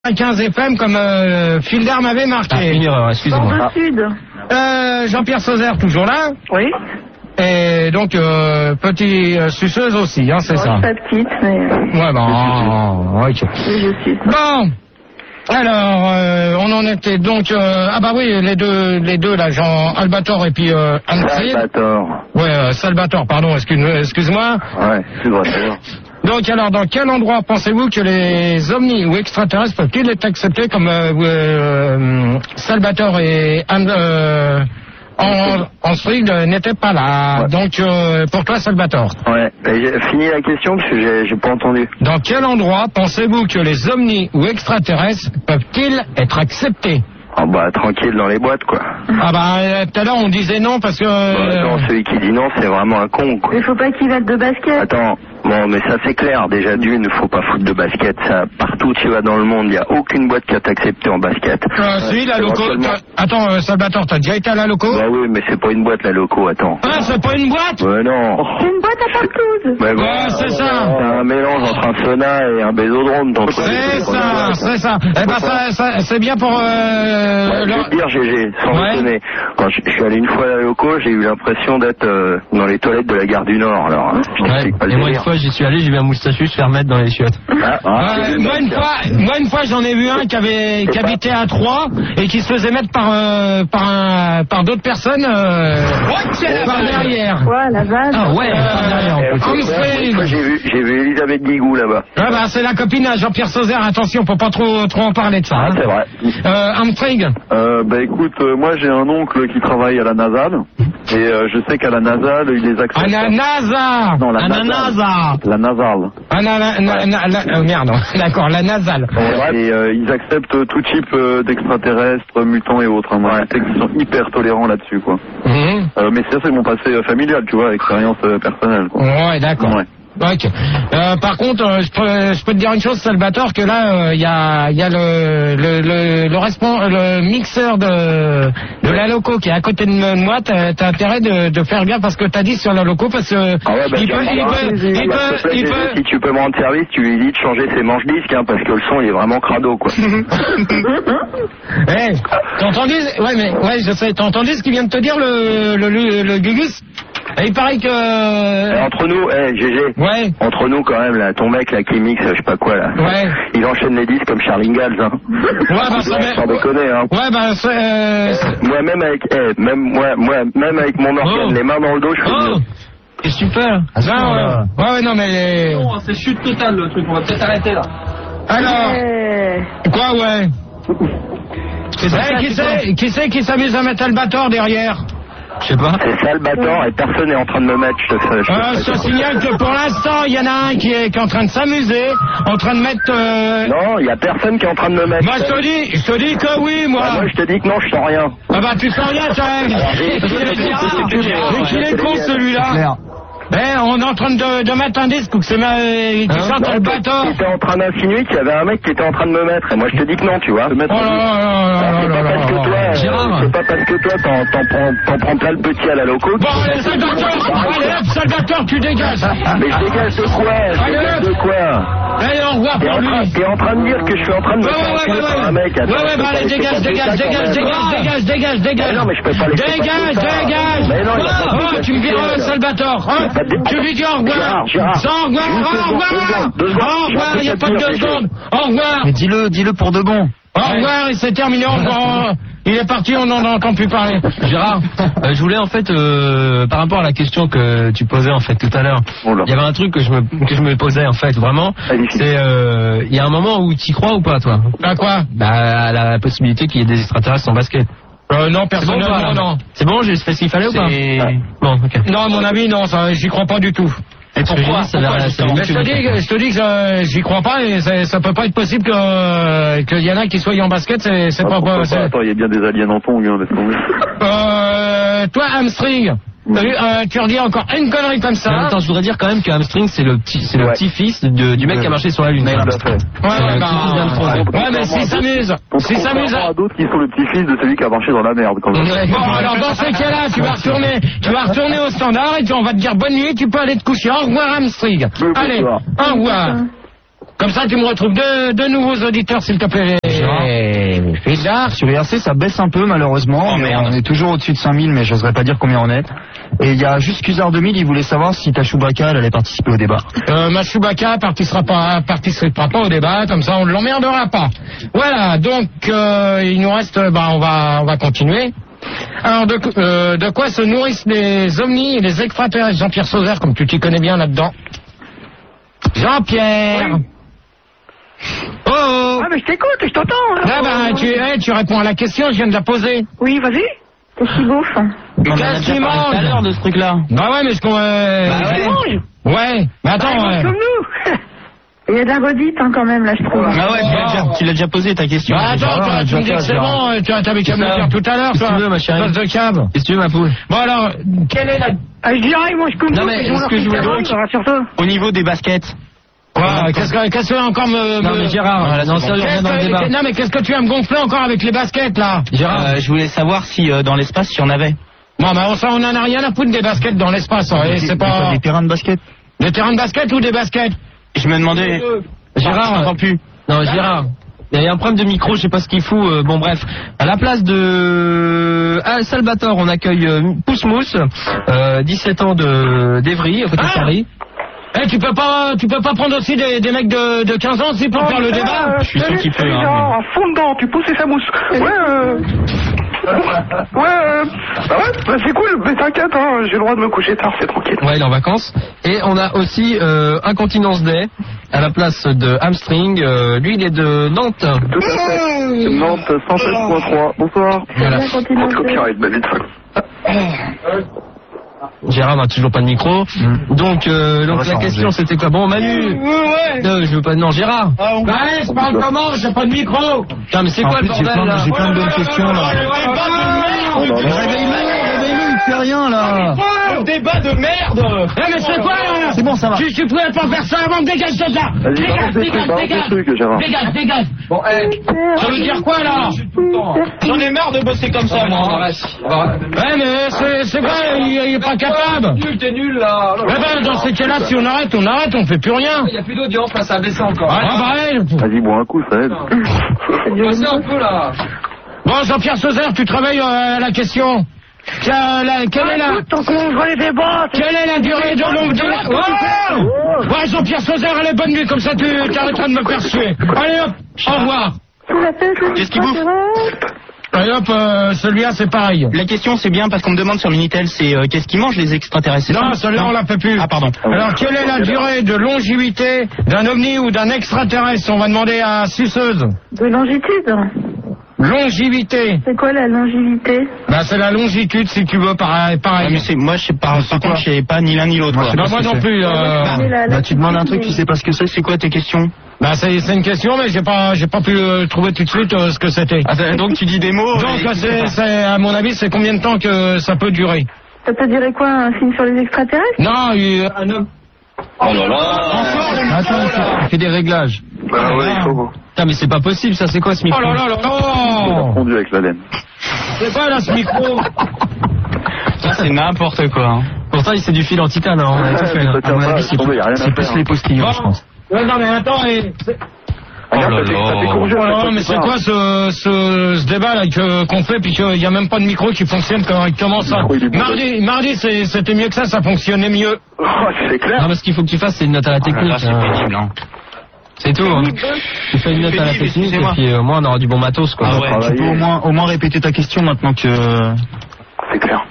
15 FM comme Filder m'avait marqué. Une erreur, excusez-moi. Nord de Sud. Jean-Pierre Sauzère toujours là. Oui. Et donc petit suceuse aussi, hein, c'est ça. Pas petite, mais. Ouais, bon, ok. Je suis. Bon. Alors, on en était donc ah bah oui, les deux là, Jean Albator et puis Anne-Céline. Salvatore. Ouais, Salvatore, pardon, excuse-moi. Ouais, c'est vrai. Donc alors, dans quel endroit pensez-vous que les ovnis ou extraterrestres peuvent-ils être acceptés comme Salvatore et Anne en Strig n'étaient pas là. Ouais. Donc pour toi, Salvatore. Ouais, j'ai fini la question parce que j'ai pas entendu. Dans quel endroit pensez-vous que les ovnis ou extraterrestres peuvent-ils être acceptés? Ah bah tranquille dans les boîtes quoi. Ah bah tout à l'heure on disait non parce que... non, celui qui dit non c'est vraiment un con quoi. Il faut pas qu'il mette de basket. Attends, bon mais ça c'est clair, déjà d'une, faut pas foutre de basket, ça partout tu vas dans le monde, il y a aucune boîte qui va t'accepter en basket. Si, la loco... Attends Salvatore, t'as déjà été à la loco? Bah oui mais c'est pas une boîte la loco, attends. Ah c'est pas une boîte? Ouais non. C'est une boîte à partouze. Ouais, ouais c'est ça. C'est un mélange entre un sauna et un bésodrome ton truc. C'est ça. Eh ben ça c'est bien pour... Je vais te dire GG, sans déconner, quand je suis allé une fois à la loco, j'ai eu l'impression d'être dans les toilettes de la gare du Nord, alors je t'explique pas le et moi délire. une fois j'y suis allé, j'ai vu un moustachu se faire mettre dans les chiottes. Moi une fois j'en ai vu un qui habitait à Troyes et qui se faisait mettre par d'autres personnes par derrière. Ouais, la vache. Ah ouais, par derrière. Moi j'ai vu Elisabeth Guigou là-bas. Ah bah c'est la copine à Jean-Pierre Sauzère, attention, faut pas trop en parler de ça. C'est vrai. Armstrong. Bah écoute, moi j'ai un oncle qui travaille à la Nasal et je sais qu'à la Nasal il les accepte. À la NASA. Non, la NASA. La Nasal. Merde, d'accord, la nasale. Et ils acceptent tout type d'extraterrestres, mutants et autres. Moi, je sais qu'ils sont hyper tolérants là-dessus, quoi. Mais ça, c'est mon passé familial, tu vois, expérience personnelle, quoi. Ouais, d'accord. Ouais. Ok. Par contre, je peux te dire une chose, Salvatore, que là, il y a le mixeur de la loco qui est à côté de moi. T'as intérêt de faire gaffe parce que t'as dit sur la loco parce que si tu peux me rendre service, tu lui dis de changer ses manches disques, hein, parce que le son il est vraiment crado, quoi. Hey, t'as entendu? Ouais, je sais. T'as entendu ce qu'il vient de te dire le Gugus? Et il paraît que... entre nous, GG. Ouais. Entre nous quand même, là, ton mec là qui mixe, je sais pas quoi là. Ouais. Il enchaîne les disques comme Charlie Ingalls, hein. Ouais, bah ça sans déconner, hein. Ouais, bah moi même avec mon organe, les mains dans le dos, je fais mieux. C'est super. Ouais, non mais... Non, c'est chute totale le truc, on va peut-être arrêter là. Alors... Quoi, ouais? Qui c'est qui s'amuse à mettre Albator derrière? Je sais pas. C'est Salvatore et personne n'est en train de me mettre, je te signale que pour l'instant, il y en a un qui est en train de s'amuser, en train de mettre... Non, il y a personne qui est en train de me mettre. Moi, je te dis que oui, moi. Moi, je te dis que non, je sens rien. Ah bah, tu sens rien, ça. Qu'il est con, celui-là. On est en train de mettre un disque qui chante le bateau. Tu étais en train d'insinuer qu'il y avait un mec qui était en train de me mettre. Et moi, je te dis que non, tu vois. C'est pas parce que toi, t'en prends plein le petit à la loco. Bon, allez, Salvatore, tu dégages. Mais je dégage de quoi? Allez, au revoir pour lui. T'es en train de dire que je suis en train de me faire un mec. Ouais, bah allez, dégage. Non, mais je peux pas les Dégage. Mais non, tu me vires, Salvatore. Tu lui dis au revoir. Au revoir, il n'y a pas de 2 secondes. Au revoir. Mais dis-le pour de bon. Au revoir, et c'est terminé. Il est parti, on n'en entend plus parler. Gérard, je voulais en fait, par rapport à la question que tu posais en fait tout à l'heure, il y avait un truc que je me posais en fait, vraiment, c'est, il y a un moment où tu y crois ou pas toi? À quoi? À la possibilité qu'il y ait des extraterrestres en basket. Non, personnellement, non. C'est bon, j'ai fait ce qu'il fallait ou pas? Bon, ok. Non, à mon avis, non, j'y crois pas du tout. Et pourquoi? Je te dis que j'y crois pas et ça peut pas être possible qu'il y en a qui soient en basket, c'est pas... Attends, il y a bien des aliens en tongs, laisse tomber. Toi, Hamstring, tu redis encore une connerie comme ça. Attends, je voudrais dire quand même que Hamstring, c'est le petit-fils du mec qui a marché sur la Lune. Ouais, mais s'il s'amuse. Il y a d'autres qui sont le petit-fils de celui qui a marché dans la merde, quand même. Bon, alors dans ce cas-là, tu vas retourner au standard et puis on va te dire bonne nuit, tu peux aller te coucher. Au revoir, Hamstring. Allez, au revoir. Comme ça, tu me retrouves deux nouveaux auditeurs, s'il te plaît. Sur IRC, ça baisse un peu, malheureusement. On est toujours au-dessus de 5000, mais j'oserais pas dire combien on est. Et il y a juste Cusard 2000, il voulait savoir si ta Chewbacca, elle allait participer au débat. Ma Chewbacca participera pas au débat, comme ça on ne l'emmerdera pas. Voilà, donc il nous reste, on va continuer. Alors de quoi se nourrissent les ovnis et les extraterrestres? Jean-Pierre Sauzère, comme tu t'y connais bien là-dedans. Jean-Pierre. Oui. Oh. Ah mais je t'écoute, je t'entends. Tu réponds à la question, je viens de la poser. Oui, vas-y. Qu'est-ce qu'il bouffe? Qu'est-ce qu'il mange tout à l'heure de ce truc-là. Bah ouais, mais Ouais, mais attends. Comme nous. Il y a de la redite quand même là, je trouve. Ah ouais, tu l'as déjà posé ta question. Bah attends, tu me dis que c'est bon, tu avais qu'à me le dire tout à l'heure, toi. Qu'est-ce que tu veux, ma chérie? Qu'est-ce que tu veux, ma poule? Bon alors, quelle est la... je dirais, moi je compte. Non mais, ce que je voulais donc, au niveau des baskets. Quoi? Qu'est-ce que tu vas encore me... Non mais Gérard, non mais qu'est-ce que tu vas me gonfler encore avec les baskets là? Gérard, je voulais savoir si dans l'espace il y en avait. Non mais on en a rien à foutre des baskets dans l'espace, et c'est pas... Des terrains de basket? Des terrains de basket ou des baskets? Je me demandais... Gérard, je t'entends plus. Non Gérard, il y a un problème de micro, je sais pas ce qu'il fout, bon bref. À la place de Salvatore, on accueille Pousse-Mousse, 17 ans d'Evry, à côté de Paris. Tu peux pas prendre aussi des mecs de 15 ans aussi pour faire le débat? Je suis sûr qu'il peut. À fond dedans, tu pousses et ça mousse. C'est cool, mais t'inquiète, j'ai le droit de me coucher tard, c'est tranquille. Ouais, il est en vacances. Et on a aussi Incontinence Day à la place de Hamstring. Lui, il est de Nantes. Tout à fait. Nantes 116.3. Bonsoir. Voilà. Copyright, bah vite. Gérard n'a toujours pas de micro. Donc la question c'était quoi? Bon, Manu. Je veux pas. Non, Gérard. Je parle comment? J'ai pas de micro. Putain, mais c'est quoi le bordel là? J'ai plein de bonnes questions là. Réveille-le, il fait rien là. Débat de merde. Mais c'est quoi là? C'est bon, ça va. Tu pouvais pas faire ça avant, dégage de là. Dégage. Bon, ça veut dire quoi là? J'en ai marre de bosser comme ça, moi. Ouais, mais c'est quoi? Il est pas capable. T'es nul là. Dans ces cas-là, si on arrête, on fait plus rien. Il y a plus d'audience, là, ça a baissé encore. Vas-y, bois un coup, ça aide. Passez un peu là. Bon, Jean-Pierre Sauzère, tu travailles à la question. Quelle est la durée de longue durée? Ouais, Jean-Pierre Sauzère, elle est bonne nuit, comme ça tu arrêteras de me faire suer. Allez hop, au revoir. Qu'est-ce qu'il bouffe? Allez hop, celui-là c'est pareil. La question c'est bien parce qu'on me demande sur Minitel, c'est qu'est-ce qui mangent les extraterrestres? Non, celui-là on l'a fait plus. Ah pardon. Alors quelle est la durée de longévité d'un ovni ou d'un extraterrestre? On va demander à Suceuse. De longitude? Longévité. C'est quoi la longévité? C'est la longitude si tu veux, pareil. Mais moi je sais pas, par contre je sais pas ni l'un ni l'autre. Moi non plus. Tu demandes un truc, tu sais pas ce que c'est. C'est quoi tes questions? C'est une question, mais j'ai pas pu trouver tout de suite ce que c'était. Donc tu dis des mots. Donc à mon avis, c'est combien de temps que ça peut durer? Ça peut durer quoi, un film sur les extraterrestres? Non, un homme. Oh là là. Attends, fais des réglages. Ouais, il faut. Putain, mais c'est pas possible, ça, c'est quoi ce micro? Oh là là là. Il a fondu avec la laine. C'est quoi là ce micro? Ça, c'est n'importe quoi. Pourtant, c'est du fil en titane, on a tout fait. À mon avis, c'est plus les postillons, je pense. Non, mais attends, Oh là là. Mais c'est quoi ce débat là qu'on fait puis qu'il n'y a même pas de micro qui fonctionne correctement ça? Mardi c'était mieux que ça fonctionnait mieux. Oh, c'est clair. Non, mais ce qu'il faut que tu fasses, c'est une note à la technique. C'est pénible, hein. C'est tout, hein. Tu fais une note à la technique et puis au moins on aura du bon matos, quoi. Tu peux au moins répéter ta question maintenant que... C'est clair.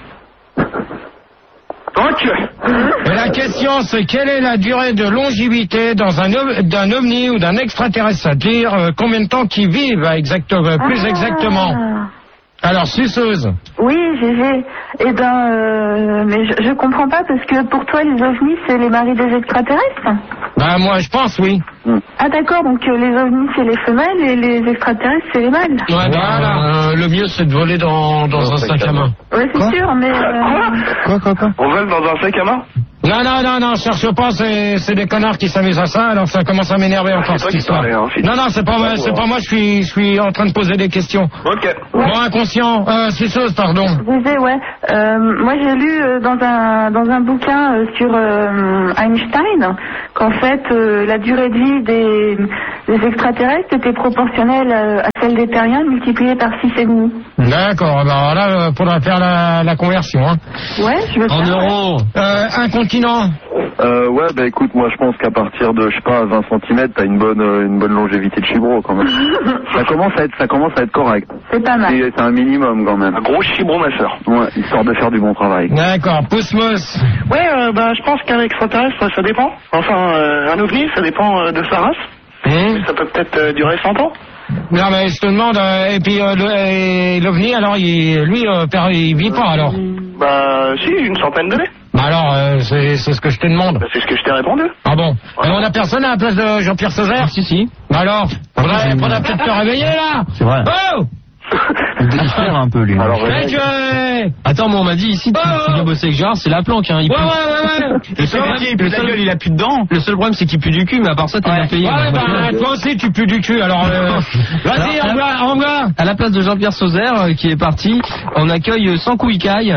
Et la question c'est quelle est la durée de longévité d'un ovni ou d'un extraterrestre, c'est-à-dire combien de temps qu'ils vivent plus exactement. Alors Suceuse. Oui, GG. Mais je comprends pas parce que pour toi les ovnis c'est les maris des extraterrestres? Moi je pense oui. Ah d'accord, donc les ovnis c'est les femelles et les extraterrestres c'est les mâles. Ouais, voilà. Le mieux c'est de voler dans un sac à main. Ouais, c'est sûr, mais... Quoi On vole dans un sac à main? Non, cherche pas, c'est des connards qui s'amusent à ça, alors ça commence à m'énerver encore cette histoire. Non, c'est pas moi, je suis en train de poser des questions. Ok. Bon, inconscient, suceuse, pardon. Je disais, moi j'ai lu dans un bouquin sur Einstein qu'en fait la durée de vie des extraterrestres était proportionnelle à celle des terriens multipliée par 6,5. D'accord, alors là, faudra faire la conversion. Hein. Ouais, je veux En euros. Un continent. Ouais, bah écoute, moi je pense qu'à partir de, 20 cm, t'as une bonne longévité de chibro quand même. ça commence à être correct. C'est pas mal. C'est un minimum quand même. Un gros chibron, ma soeur. Ouais, histoire de faire du bon travail. D'accord, Pousse-Mousse. Ouais, je pense qu'un extraterrestre, ça dépend. Enfin, un ovni, ça dépend de sa race. Mais ça peut peut-être durer 100 ans. Non, mais je te demande, et puis l'OVNI, alors, il vit pas, alors? Bah, si, une centaine d'années. Bah alors, c'est ce que je te demande. Bah, c'est ce que je t'ai répondu. Ah bon? Et on a personne à la place de Jean-Pierre Sauzère? Si. Bah alors, faudrait peut-être te réveiller, là. C'est vrai. Oh! Il diffère un peu, lui. Alors, Attends, mais on m'a dit ici, tu viens bosser avec Gérard, c'est la planque, hein. Ouais. Le seul problème, il a plus de dents. Le seul problème, c'est qu'il pue du cul, mais à part ça, t'es bien payé. Ouais, bah, toi aussi, tu pues du cul, alors, vas-y, on va. À la place de Jean-Pierre Sauzère, qui est parti, on accueille sans couille-caille.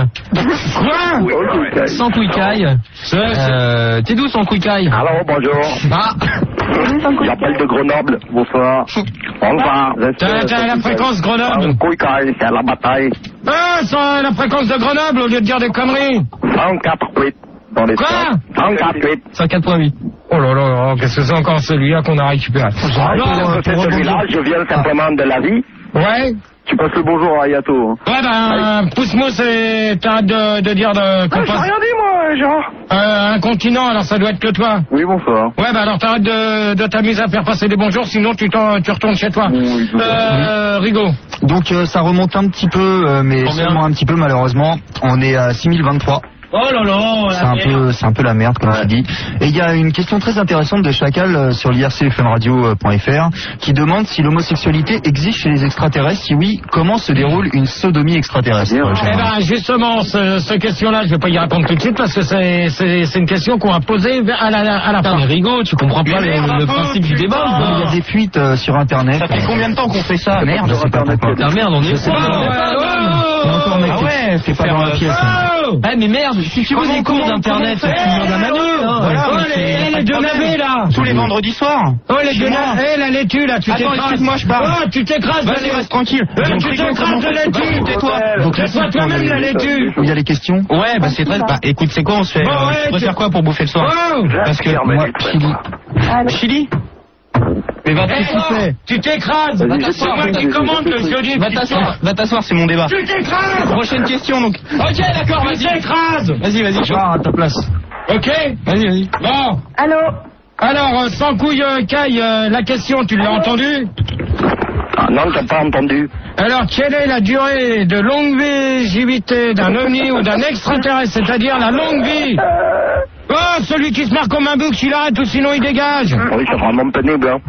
Quoi? Sans couille-caille. T'es d'où sans couille-caille? Alors, bonjour. Ah. J'appelle de Grenoble. Bonsoir. Bonsoir. T'as la fréquence Grenoble. Couille-caille, c'est à la bataille. Ah, c'est la fréquence de Grenoble, au lieu de dire des conneries. 104.8 dans les Quoi? 104.8. 104.8. Oh là, qu'est-ce que c'est encore celui-là qu'on a récupéré? C'est celui-là, je viens simplement de la vie. Ouais. Tu passes le bonjour à Ayato. Hein. Ouais, ben, pousse-mousse et t'arrêtes de dire qu'on J'ai passe... rien dit, moi, Gérard. Un continent, alors ça doit être que toi. Oui, bonsoir. Ouais, bah alors t'arrêtes de t'amuser à faire passer des bonjours, sinon tu retournes chez toi. Oui, Rigaud. Donc ça remonte un petit peu, mais seulement un petit peu malheureusement. On est à 6023. Oh là là, c'est un peu la merde comme tu dis. Et il y a une question très intéressante de Chacal sur l'IRCFMradio.fr qui demande si l'homosexualité existe chez les extraterrestres. Si oui, comment se déroule une sodomie extraterrestre? Eh ben justement, cette question-là, je vais pas y répondre tout de suite parce que c'est une question qu'on va poser à la fin. Mais Rigaud, tu comprends pas le principe du débat. Il y a des fuites sur Internet. Ça fait combien de temps qu'on fait ça? Merde, je sais pas pourquoi. Ah merde, on est c'est pas dans la pièce. Ah mais merde, si tu veux des cours d'internet, tu demandes à Manu. Les deux navets là. Tous les vendredis soirs. Oh les deux navets, la laitue là, tu t'écrases. Excuse-moi, je parle. Oh, tu t'écrases. Vas-y, reste tranquille. Tu t'écrases de laitue. Tais-toi. Tais-toi toi-même la laitue. Il y a les questions? Ouais, bah c'est très... Bah écoute, c'est quoi on se fait? Tu préfères quoi pour bouffer le soir? Parce que moi, Chili. Mais va t'écouter. Tu t'écrases. C'est moi qui commande le jeudi. Va t'asseoir, c'est mon débat. Tu t'écrases. Prochaine question donc. Ok, d'accord, vas-y. Tu t'écrases. Vas-y, je à ta place. Ok. Vas-y. Bon. Allô? Alors, sans couille caille, la question, tu l'as entendue? Ah, non, t'as pas entendu. Alors, quelle est la durée de longévité d'un ovni ou d'un extraterrestre, c'est-à-dire la longue vie? Oh, celui qui se marre comme un bouc, il arrête ou sinon il dégage. Oui, c'est vraiment pénible. Hein.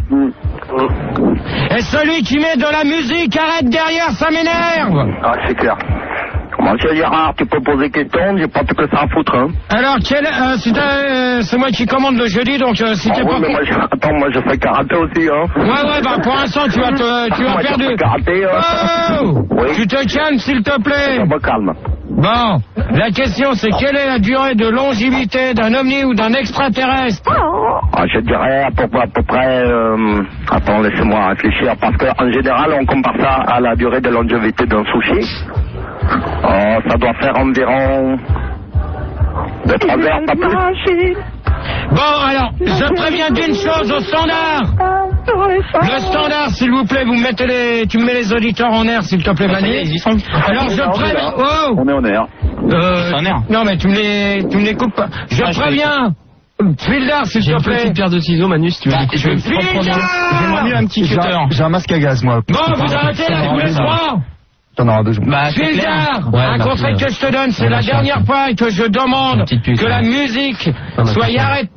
Et celui qui met de la musique, arrête derrière, ça m'énerve. Ah, c'est clair. Monsieur Gérard, tu peux poser question, j'ai pas tout que ça à foutre. Hein. Alors, c'est moi qui commande le jeudi, donc si t'es pas... mais moi je fais karaté aussi. Hein. Ouais, bah pour l'instant, tu vas faire du... Karaté, Oh oui. Tu te calmes, s'il te plaît. Je me calme. Bon, la question c'est quelle est la durée de longévité d'un ovni ou d'un extraterrestre? Je dirais à peu près... Attends, laissez-moi réfléchir, parce qu'en général, on compare ça à la durée de longévité d'un sushi. Ça doit faire environ 2-3 heures, pas plus. Bon, alors, je préviens d'une chose au standard. Le standard, s'il vous plaît, tu me mets les auditeurs en air, s'il te plaît, Manu. Alors, je préviens... Oh On est en air. Non, mais tu me les coupes pas. Je préviens... Fildar, s'il te plaît. J'ai une petite paire de ciseaux, Manu, si tu veux. J'aimerais mieux un petit cutter. J'ai un masque à gaz, moi. Bon, vous arrêtez là, tous les trois. T'en auras besoin. Fildar, un conseil que je te donne, c'est la dernière fois que je demande que la musique soit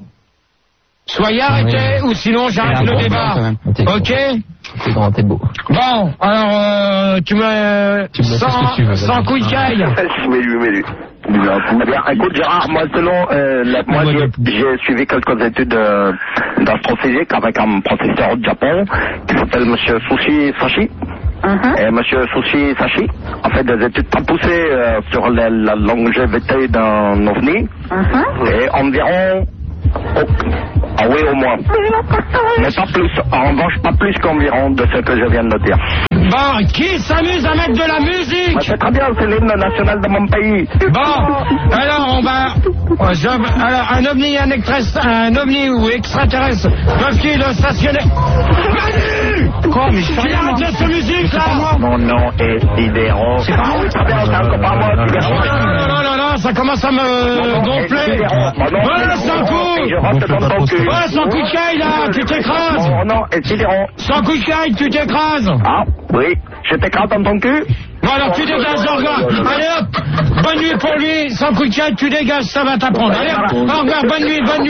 arrêtée ou sinon j'arrête le débat. Ok? C'est grand, t'es beau. Bon, alors tu me sans couille caille. Mets-lui. Eh bien, écoute Gérard, moi selon, moi j'ai suivi quelques études d'astrophysique avec un professeur du Japon qui s'appelle Monsieur Sushi Sashi. Et Monsieur Sushi Sashi a fait des études très poussées sur la longévité d'un ovni et environ ah oui, au moins. Mais pas plus. En revanche, pas plus qu'environ de ce que je viens de dire. Bon, qui s'amuse à mettre de la musique? Bah, c'est très bien, c'est l'hymne national de mon pays. Bon, alors on va... Alors, un ovni ou extraterrestre peuvent-ils stationner... Manu! Quoi, mais tu arrêtes de cette musique, là? Mon nom est Sidéron. C'est pas oui, très bien, c'est encore pas moi. Non, ça commence à me gonfler. Voilà, sans coup! Ouais, sans coup de caille, là, tu t'écrases. Mon nom est Sidéron. Sans coup de caille, tu t'écrases. Ah, oui, je t'écrase dans ton cul. Bon, alors tu dégages, au revoir. Allez hop, bonne nuit pour lui, sans coup de caille, tu dégages, ça va t'apprendre. Allez hop, au revoir, bonne nuit. Bonne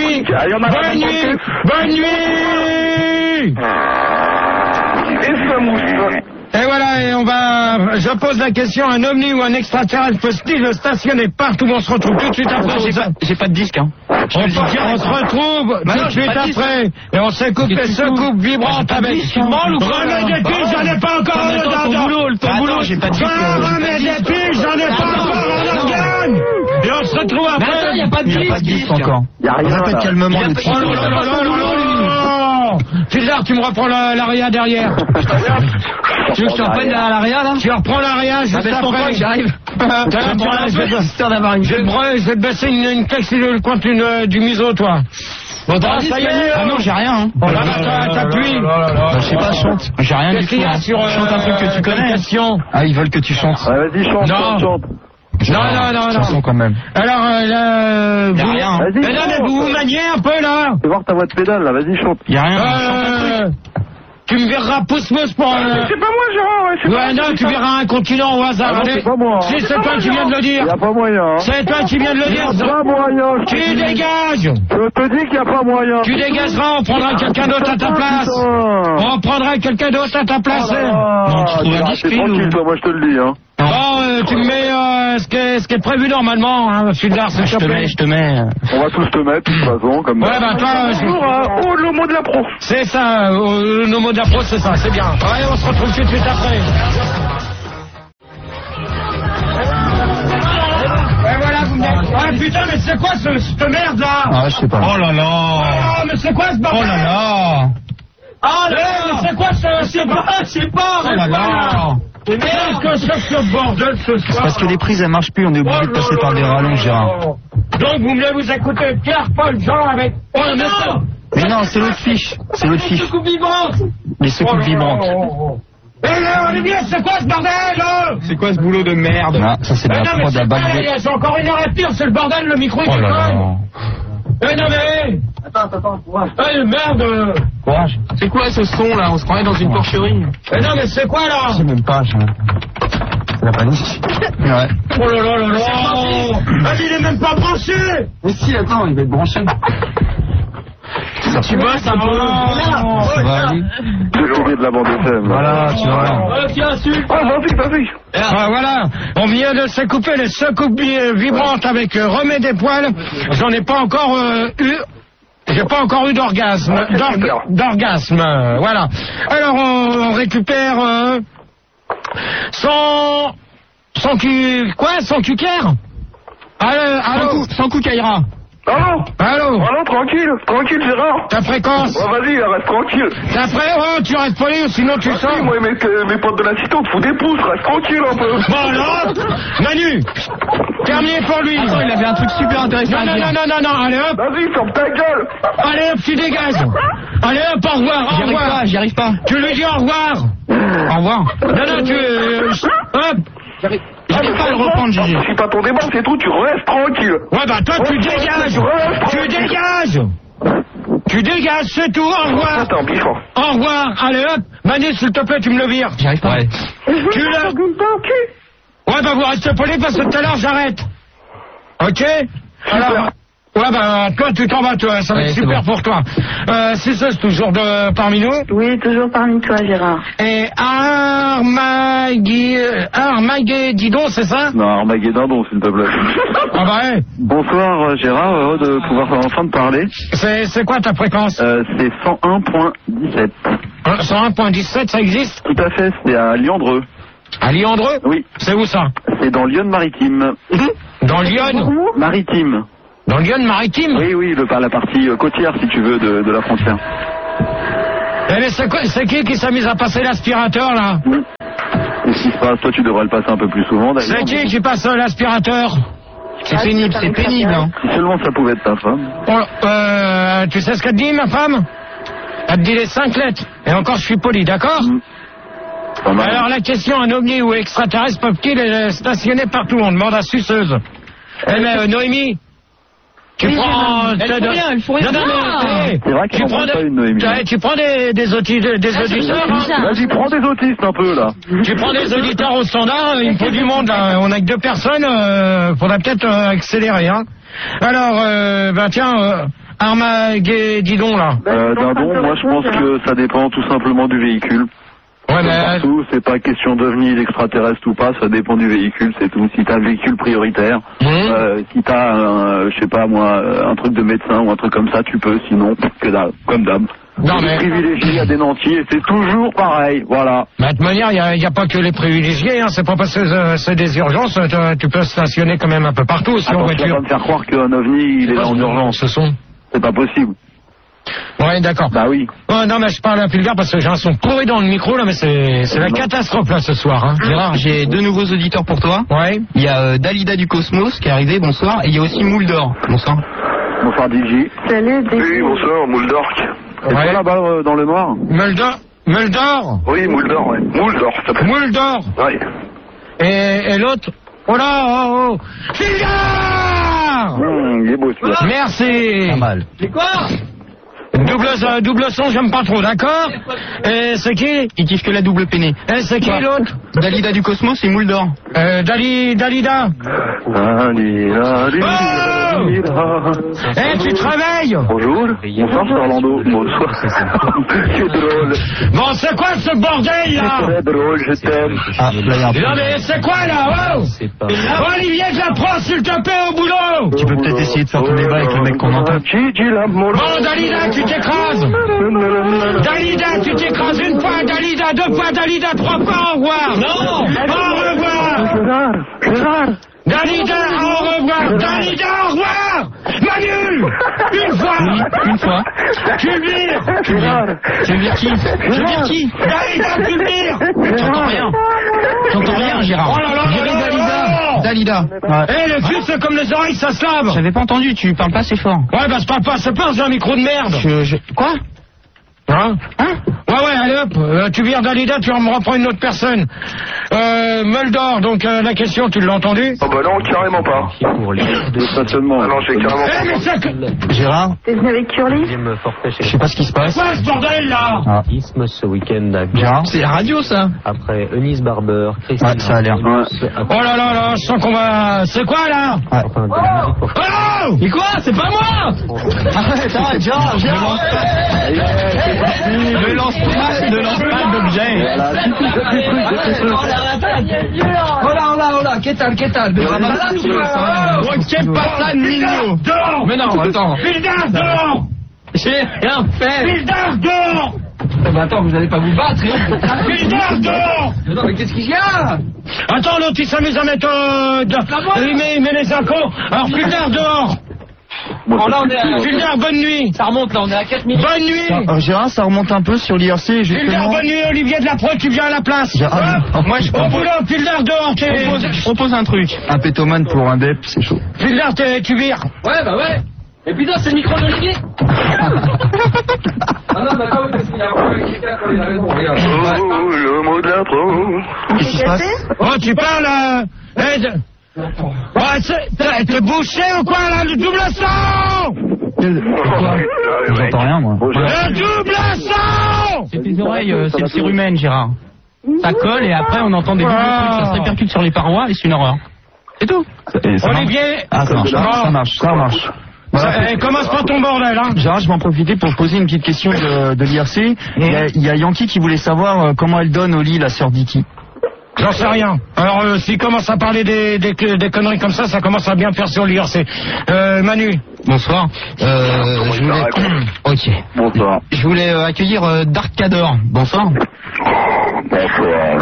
nuit. Et voilà, et on va... Je pose la question, un ovni ou un extraterrestre peut-il le stationner partout? On se retrouve tout de suite après. J'ai pas de disque, hein. On se retrouve tout de suite après. Et on s'écoute les secoupes vibrantes avec... Remets des piles, j'en ai pas encore un organe. Ton boulot, j'ai pas de disque. Remets des piles, j'en ai pas encore un organe. Et on se retrouve après. Mais attends, y a pas de disque encore. Répète calmement le titre. César, tu me reprends l'aria derrière. Tu veux que je te reprenne l'aria là? Tu reprends l'aria juste après. J'arrive. Je vais te baisser une claque sur le coin du museau, toi. Bon, ça y est. Ah non, j'ai rien. T'appuies. Je sais pas, chante. J'ai rien du tout. Chante un truc que tu connais. Ah, ils veulent que tu chantes. Ouais, vas-y, chante. Non. Chanson quand même. Alors, là, y a rien. Mais vous vous maniez un peu, là. Fais voir ta voix de pédale, là, vas-y, chante. Y a rien. Tu me verras pouce-mousse pour... C'est pas moi, Gérard. Ouais, non, tu verras un continent au hasard. Ah non, c'est pas moi. Si, c'est toi qui viens de le dire. Y a pas moyen. C'est toi qui viens de le dire. Y a pas moyen. Tu dégages. Je te dis qu'il y a pas moyen. Tu dégageras, on prendra quelqu'un d'autre à ta place. On prendra quelqu'un d'autre à ta place. Non, tu trouves un disque, tranquille, toi, moi, je te le dis, hein. Bon, tu me mets ce qui est prévu normalement, hein, Fulgard, s'il te plaît. Je te mets. On va tous te mettre, de toute façon, comme ouais, bah, toi, le mot de la pro. C'est ça, le mot de la pro, c'est ça, c'est bien. Ouais, on se retrouve tout de suite après. Et voilà, vous me dites. Ah, putain, mais c'est quoi cette merde, là? Ah, je sais pas. Oh là là. Oh, mais c'est quoi ce bordel? Oh là là. Ah, mais c'est quoi je sais pas. Oh là là. Mais qu'est-ce que c'est que ce bordel ce soir? Parce que les prises elles marchent plus, on est obligé de passer par des rallonges, Gérard. Donc vous voulez vous écouter Pierre-Paul Jean avec... Oh non. Mais non, c'est l'autre fiche. C'est l'autre fiche. Les secoupes vibrantes. Les secoupes vibrantes. Eh là, Olivier, c'est quoi ce bordel? C'est quoi ce boulot de merde? Ah, ça c'est de la prod à bac de... C'est encore une heure et pire, c'est le bordel, le micro il déconne. Eh non mais... Attends, courage. Eh merde. Courage. C'est quoi ce son là? On se croirait dans une porcherie. Eh non mais c'est quoi là? Je sais même pas, c'est la panique. Ouais. Oh là là là là. Ah, il est même pas branché. Mais si, attends, il va être branché. Tu bosses un peu. Ça va aller. J'ai oublié de la bande FM. Voilà, tu vois. Tiens, su. Vas-y. Ah, voilà, on vient de se couper les secoupes vibrantes avec remets des poils. J'en ai pas encore eu. J'ai pas encore eu d'orgasme. Voilà. Alors on récupère son cuquère. Allô. Sans coup caillera. Allô. Tranquille, Gérard. Ta fréquence. Oh, vas-y, reste tranquille. Oh, tu restes poli ou sinon tu sors. Moi, mes potes de l'assistante font des pouces, reste tranquille un peu. Bon, alors, Manu, terminé pour lui. Attends, il avait un truc super intéressant. Non, allez hop. Vas-y, ferme ta gueule. Allez hop, tu dégages. Allez hop, au revoir. J'y arrive pas. Tu lui dis au revoir. Au revoir. Non, tu... hop. J'arrive pas à le reprendre, Gigi. Je suis pas ton débat, c'est tout, tu restes tranquille. Ouais, bah toi, tu dégages. Tu dégages, c'est tout, au revoir. Attends, biffant. Au revoir, allez hop. Manu, s'il te plaît, tu me le vires. J'y arrive pas. Ouais. Tu l'as. Ouais, bah vous restez poli parce que tout à l'heure, j'arrête. Ok. Alors... Ouais, bah, toi, tu t'en vas, toi, ça va être super pour toi. C'est toujours parmi nous? Oui, toujours parmi toi, Gérard. Et Armand Armageddon, c'est ça? Non, Armageddon, s'il te plaît. Ah bah ouais. Bonsoir Gérard, heureux de pouvoir enfin te parler. C'est quoi ta fréquence? C'est 101.17. 101.17, ça existe? Tout à fait, c'est à Liandreux. À Liandreux? Oui. C'est où ça? C'est dans Lyon-Maritime. Dans Lyon? Maritime. Dans Lyon-Maritime? Oui, la partie côtière, si tu veux, de la frontière. Mais c'est qui s'amuse à passer l'aspirateur, là? Qu'est-ce qui se passe? Toi, tu devrais le passer un peu plus souvent, d'ailleurs. C'est qui passe l'aspirateur? C'est pénible, hein. Si seulement ça pouvait être ta femme. Tu sais ce qu'elle te dit, ma femme? Elle te dit les 5 lettres. Et encore, je suis poli, d'accord? Alors, la question, un ovni ou extraterrestre peuvent-ils stationner partout? On demande à Suceuse. Eh mais, Noémie, tu prends... Elle faut rien. Non, mais... C'est vrai qu'elle prend pas une Noémie. Tu prends des auditeurs, hein? Vas-y, prends des autistes un peu, là. Tu prends des auditeurs au standard, il me faut du monde, là. On a que 2 personnes, faudra peut-être accélérer, hein. Alors, Armageddon, là. Dindon, moi, je pense que ça dépend tout simplement du véhicule. Ouais, mais... Partout, c'est pas question d'ovni, d'extraterrestre ou pas, ça dépend du véhicule, c'est tout. Si t'as un véhicule prioritaire, si t'as, je sais pas moi, un truc de médecin ou un truc comme ça, tu peux, sinon, comme d'hab. Non, mais... privilégiés, il y a des nantis et c'est toujours pareil, voilà. Mais de toute manière, il n'y a pas que les privilégiés, hein. C'est pas parce que c'est des urgences, tu peux stationner quand même un peu partout aussi en voiture. Tu vas me faire croire qu'un ovni, il est en urgence. Ce son. C'est pas possible. Ouais, d'accord. Bah oui. Oh, non, mais je parle un peu vulgaire parce que j'ai un son pourri dans le micro, là, mais c'est la catastrophe, là, ce soir, hein. Gérard, j'ai 2 nouveaux auditeurs pour toi. Ouais. Il y a Dalida du Cosmos qui est arrivé, bonsoir. Et il y a aussi Mouldor, bonsoir. Bonsoir DJ. Salut, DJ. Oui, bonsoir, Mouldork. Et toi là-bas dans le noir? Muldor? Oui, Mouldor, ouais. Mouldor, ça s'appelle. Mouldor? Ouais. Et l'autre? Oh là, oh! Figard! Il est beau, celui-là. Merci. Pas mal. C'est quoi? Double son, j'aime pas trop, d'accord? Et c'est qui? Il kiffe que la double peinée. Et c'est qui l'autre? Dalida du Cosmos et Mouldor. Dalida. Eh, tu travailles? Bonjour. Bonsoir, c'est Orlando. Bonsoir. C'est drôle. Bon, c'est quoi ce bordel, là? C'est drôle, je t'aime. Ah, là, y a un peu. Non, mais c'est quoi, là? Oh! Olivier, je la prends, s'il te plaît, au boulot! Tu peux peut-être essayer de faire ton débat avec le mec qu'on entend. Bon, Dalida, tu t'écrases! Dalida, tu t'écrases 1 fois, Dalida, 2 fois, Dalida, 3 fois, au revoir! Non! Au revoir! Gérard! Dalida, au revoir! Dalida, au revoir! Manu! 1 fois! 1 fois. Tu le vires! Tu veux dire qui? Dalida, tu le vires! J'entends rien, Gérard. Oh là là Virer là là. Dalida. Eh, le cul, c'est comme les oreilles, ça se lave! J'avais pas entendu, tu parles pas assez fort. Ouais, bah, c'est pas un micro de merde! Quoi? Hein? Ouais, allez hop, tu vires Dalida, tu me reprends une autre personne. Muldor, donc la question, tu l'as entendue? Oh bah non, carrément pas. Pour les stationnements. Ah non, j'ai carrément pas. Mais ça que... Gérard? T'es venu avec Curly? Je sais pas ce qui se passe. C'est quoi ce bordel, là? Ah. Ce week-end à Gérard? C'est la radio, ça. Après Eunice Barber, Christine. Ouais, ça a l'air. Oh là là, je sens qu'on va... C'est quoi, là? Ouais. Enfin, de la musique pour... Oh! Mais quoi? C'est pas moi! Arrête, Gérard! Ne lance pas d'objet. Oh là, qu'est-ce Dehors! Mais non, attends. Fildar, dehors! J'ai rien fait. Fildar, dehors! Mais attends, vous allez pas vous battre, Fildar, dehors! Non, mais qu'est-ce qu'il y a? Attends, l'autre, il s'amuse à mettre... il met les infos. Alors, Fildar, dehors! Bon, là, on est à... Fildar, bonne nuit! Ça remonte, là, on est à 4 minutes. Bonne nuit! Gérard, ça remonte un peu sur l'IRC, justement. Fildar, bonne nuit, Olivier de la Pro, tu viens à la place. Moi, je au boulot, Fildar, dehors, on pose un truc. Un pétomane pour un dep, c'est chaud. Fildar, tu vires. Ouais, bah ouais. Et puis là, c'est le micro d'Olivier. Ah non, d'accord, parce qu'il y a quelqu'un qui a raison, regarde. Oh, le mot de la pro. Qu'est-ce qui se passe? Oh, tu parles, ouais, t'es bouché ou quoi, là, le double son? J'entends rien, moi. Le double son! C'est tes oreilles, c'est le cérumen, Gérard. Ça colle et après on entend des doubles trucs, ça se répercute sur les parois et c'est une horreur. C'est tout. Olivier. Ah, ça marche. Voilà. Commence pas ton bordel, hein. Gérard, je vais en profiter pour poser une petite question de l'IRC. Il y a Yankee qui voulait savoir comment elle donne au lit la sœur d'Iki. J'en sais rien. Alors, s'il commence à parler des conneries comme ça commence à bien faire sur l'IRC. Manu. Bonsoir. Je voulais... Ok. Bonsoir. Je voulais accueillir Dark Cador. Bonsoir. Bonsoir.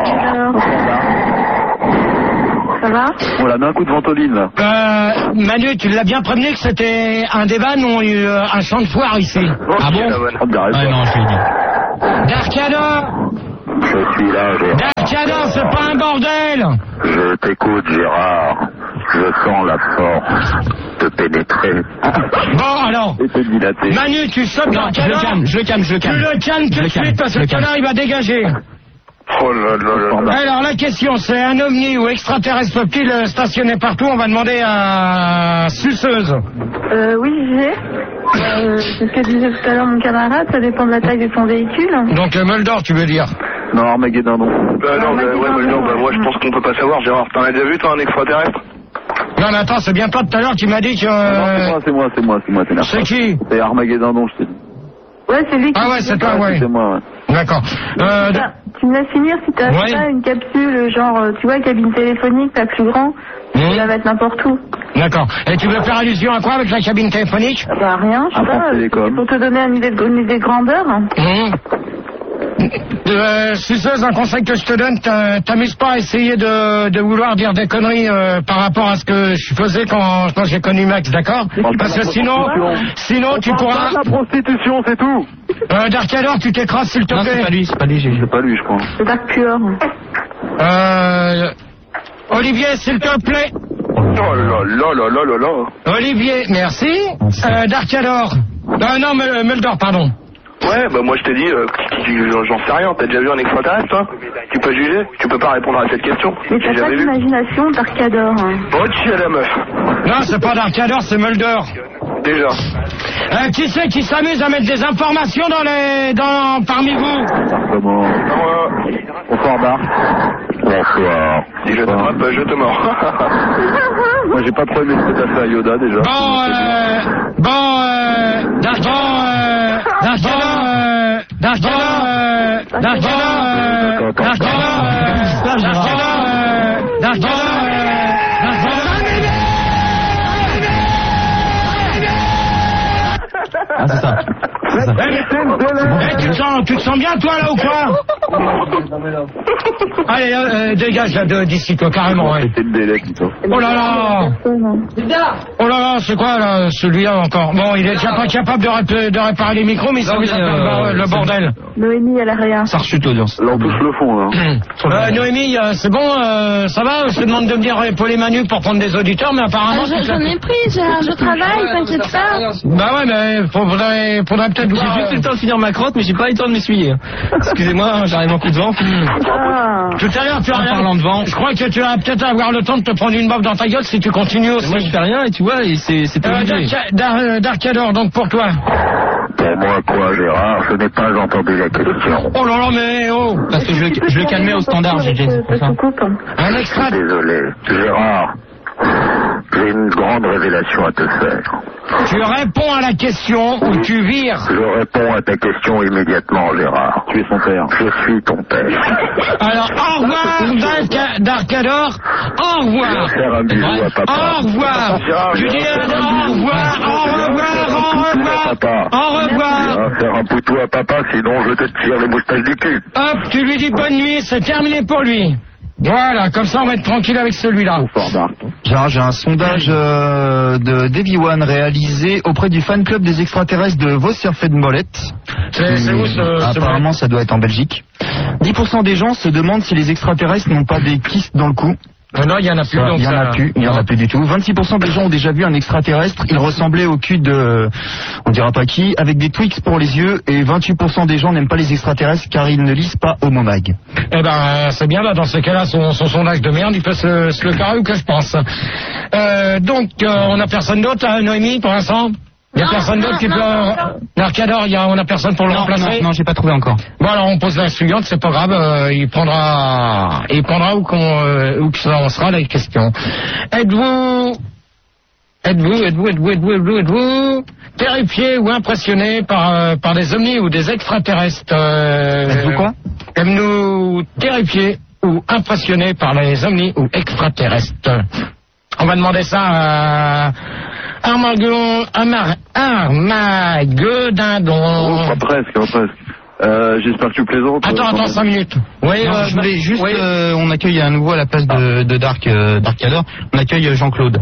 Ça va? On l'a mis un coup de ventoline, là. Manu, tu l'as bien prévenu que c'était un débat, non un champ de foire ici. Ah bon? Ah non, je l'ai dit. Dark Cador. Je suis là, Gérard. Dark Cador, c'est pas un bordel. Je t'écoute, Gérard. Je sens la force te pénétrer. Bon, alors. Et te dilater. Manu, tu sautes Dark Cador. Je le calme. Tu le calmes tout de suite parce que là, il va dégager. Oh là là là là. Alors, la question, c'est un ovni ou extraterrestre peut-il stationner partout? On va demander à Suceuse. Oui, j'ai. C'est ce que disait tout à l'heure mon camarade, ça dépend de la taille de ton véhicule. Donc, Mulder, tu veux dire? Non, Armageddon, non. Non, moi je pense qu'on peut pas savoir, Gérard. T'en as déjà vu, toi, un extraterrestre? Non, mais attends, c'est bien toi tout à l'heure, tu m'as dit que... Non, c'est moi. C'est qui? C'est Armageddon, je t'ai dit. Ouais, c'est lui qui... Ah ouais, c'est toi, ouais. C'est moi, ouais. D'accord. Tu me laisses finir si t'as pas une capsule, genre, tu vois, cabine téléphonique, pas plus grand, tu peux la mettre n'importe où. D'accord. Et tu veux faire allusion à quoi avec la cabine téléphonique? Bah rien, je sais pas, c'est pour te donner une idée de grandeur. Suceuse, un conseil que je te donne, t'amuses pas à essayer de vouloir dire des conneries par rapport à ce que je faisais quand j'ai connu Max, d'accord? Parce que sinon tu pourras... La prostitution, c'est tout. Dark Cador, tu t'écrases s'il te plaît. Non, c'est pas lui, C'est pas lui, je crois. C'est Dark Pure. Olivier, s'il te plaît. Oh là là là là là là. Olivier, merci. Dark Cador. Non, Mulder, pardon. Ouais, bah moi je t'ai dit, j'en sais rien, t'as déjà vu un extraterrestre, toi? Tu peux juger? Tu peux pas répondre à cette question? Mais t'as pas d'imagination, Dark Cador. Bon, tu es la meuf. Non, c'est pas Dark Cador, c'est Mulder. Déjà. Qui c'est qui s'amuse à mettre des informations parmi vous? Comment? Bonsoir, Bar. Bonsoir. Si je te frappe, je te mords. Moi, j'ai pas trop aimé ce que t'as fait à Yoda, déjà. Dark Ah, c'est ça. Tu te sens bien, toi, là, ou quoi? Allez, dégage là d'ici, toi, carrément. C'était le délai, plutôt. Oh là là! Oh là là, c'est quoi, là, celui-là, encore? Bon, il est déjà pas capable de réparer les micros, mais il s'amuse le bordel. Noémie, elle a rien. Ça rechute l'audience. Là, on touche le fond, là. Noémie, c'est bon, ça va? Je te demande de venir épauler Manu pour prendre des auditeurs, mais apparemment... J'en ai pris, je travaille, t'inquiète pas. Bah ouais, mais faudrait peut-être... J'ai juste eu le temps de finir ma crotte, mais j'ai pas eu le temps de m'essuyer. Excusez-moi, j'arrive en coup de vent. Tout à l'heure, tu as rien. Parlant de vent. Je crois que tu vas peut-être avoir le temps de te prendre une baffe dans ta gueule si tu continues aussi. Moi, je fais rien, et tu vois, et c'est obligé. Dark Cador, donc pour toi. Pour moi, quoi, Gérard? Je n'ai pas entendu la question. Oh là là, mais oh! Parce que je le calmais au standard, j'ai dit. Un extrait. Désolé. Gérard, j'ai une grande révélation à te faire. Tu réponds à la question ou tu vires? Je réponds à ta question immédiatement, Gérard. Tu es son père. Je suis ton père. Alors, au revoir, Dark Cador. Au revoir. Je vais faire un bisou à papa. Au revoir. Je dis au revoir, au revoir, au revoir. Papa. Au revoir. Je vais faire un poutou à papa, sinon je te tire les moustaches du cul. Hop, tu lui dis bonne nuit, c'est terminé pour lui. Voilà, comme ça on va être tranquille avec celui-là. Genre, j'ai un sondage de Davy One réalisé auprès du fan club des extraterrestres de Vosserfedmolet. C'est où ce Apparemment, ça doit être en Belgique. 10% des gens se demandent si les extraterrestres n'ont pas des kystes dans le cou. Non, il y en a plus. Il y en a plus du tout. 26% des gens ont déjà vu un extraterrestre. Il ressemblait au cul de, on dira pas qui, avec des Twix pour les yeux. Et 28% des gens n'aiment pas les extraterrestres car ils ne lisent pas Homo Mag. Eh ben, c'est bien là. Dans ces cas-là, son sondage de merde, il peut se le carrer ou que je pense. Donc, on a personne d'autre, Noémie, pour l'instant. Il n'y a personne d'autre qui peut... Dark Cador, on a personne pour le remplacer. Non, j'ai pas trouvé encore. Bon, alors on pose la suivante, c'est pas grave, il prendra où que ça en sera la question. Êtes-vous terrifié ou impressionné par des ovnis ou des extraterrestres? Êtes-vous quoi? Aime-nous terrifier ou impressionné par les ovnis ou extraterrestres? On va demander ça à Armagedon. Pas presque. J'espère que tu plaisantes. Attends, 5 minutes. Oui, je voulais juste, on accueille à nouveau à la place de Dark Calor, on accueille Jean-Claude.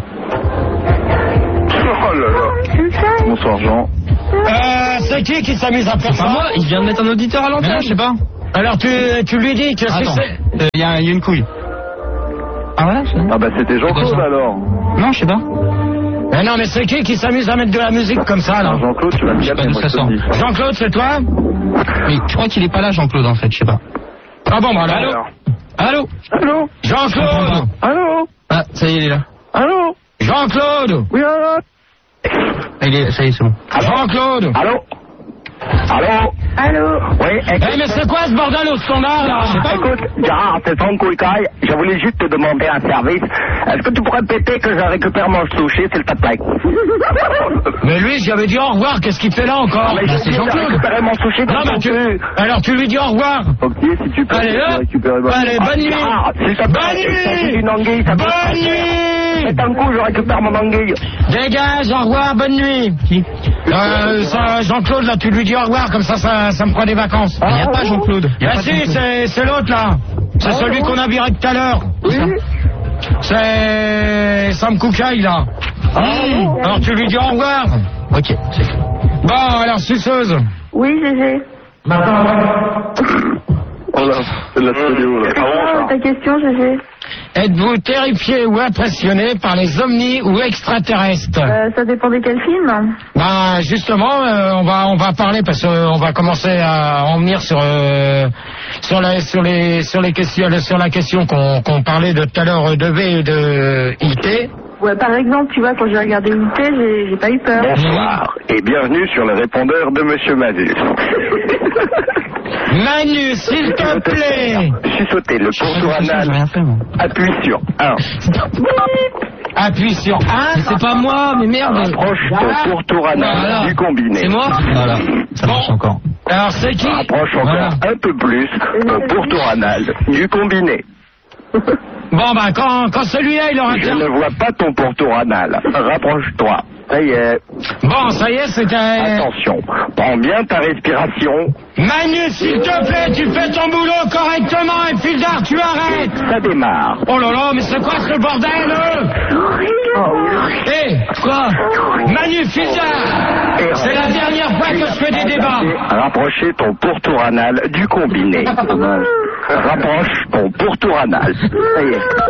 Oh là là. Bonsoir Jean. C'est qui s'amuse à faire ça? Moi, il vient de mettre un auditeur à l'antenne, je sais pas. Alors tu lui dis que si c'est... Il y a une couille. Ah voilà. Ah bah c'était Jean-Claude alors. Non, je sais pas. Mais non, mais c'est qui s'amuse à mettre de la musique comme ça, là? Jean-Claude, tu vas me calmer, moi je te dis. Jean-Claude, c'est toi? Mais je crois qu'il est pas là, Jean-Claude, en fait, je sais pas. Ah bon, bah allô? Jean-Claude! Allô? Ah, ça y est, il est là. Allô? Jean-Claude! Oui, allô? Ça y est, c'est bon. Jean-Claude! Allô? Oui, mais c'est quoi ce bordel au standard, là? Écoute, Gérard, c'est Franco Icaille. Je voulais juste te demander un service. Est-ce que tu pourrais péter que je récupère mon sushi, s'il te plaît? Mais lui, j'avais dit au revoir, qu'est-ce qu'il fait là encore? C'est Jean-Claude. Récupérer mon sushi dans ton cul. Alors tu lui dis au revoir. Ok, si tu peux. Allez, hop. Allez, bonne nuit. Gérard, s'il te plaît. Bonne nuit. Bonne nuit. C'est un coup, je récupère mon anguille. Dégage, au revoir, bonne nuit. Ça, Jean-Claude, là, tu lui dis au revoir, comme ça me prend des vacances. Il n'y a pas Jean-Claude. Ah si, c'est l'autre, là. C'est celui qu'on a viré tout à l'heure. Oui. C'est Sam Koukaï, là. Alors tu lui dis au revoir. Ok, c'est fait. Bon, alors, suceuse. Oui, Gégé. Oh là, c'est de la stéréo là. Ta question, Gégé. Êtes-vous terrifié ou impressionné par les ovnis ou extraterrestres? Ça dépend de quel film. Ben justement, on va parler parce qu'on va commencer à en venir sur la question qu'on parlait de tout à l'heure de V et de IT. Ouais, par exemple, tu vois, quand j'ai regardé IT, j'ai pas eu peur. Bonsoir et bienvenue sur le répondeur de Monsieur Manu. Manu, s'il te plaît. Chuchoter le contour anal. Appuie sur 1. Appuie sur 1. C'est pas moi, mais merde. Rapproche ton pourtour anal du combiné. C'est moi? Voilà, ça marche encore. Alors c'est qui? Rapproche encore un peu plus ton pourtour anal du combiné. Bon, ben quand celui-là, il aura... Je ne vois pas ton pourtour anal. Rapproche-toi. Ça y est. Bon, ça y est, c'était... Attention, prends bien ta respiration. Manu, s'il te plaît, tu fais ton boulot correctement et Fildar, tu arrêtes. Ça démarre. Oh là là, mais c'est quoi ce bordel? Quoi? Manu, Fildar, c'est la dernière fois que je fais des débats. Rapprochez ton pourtour anal du combiné. Rapproche ton pourtour anal. Ça y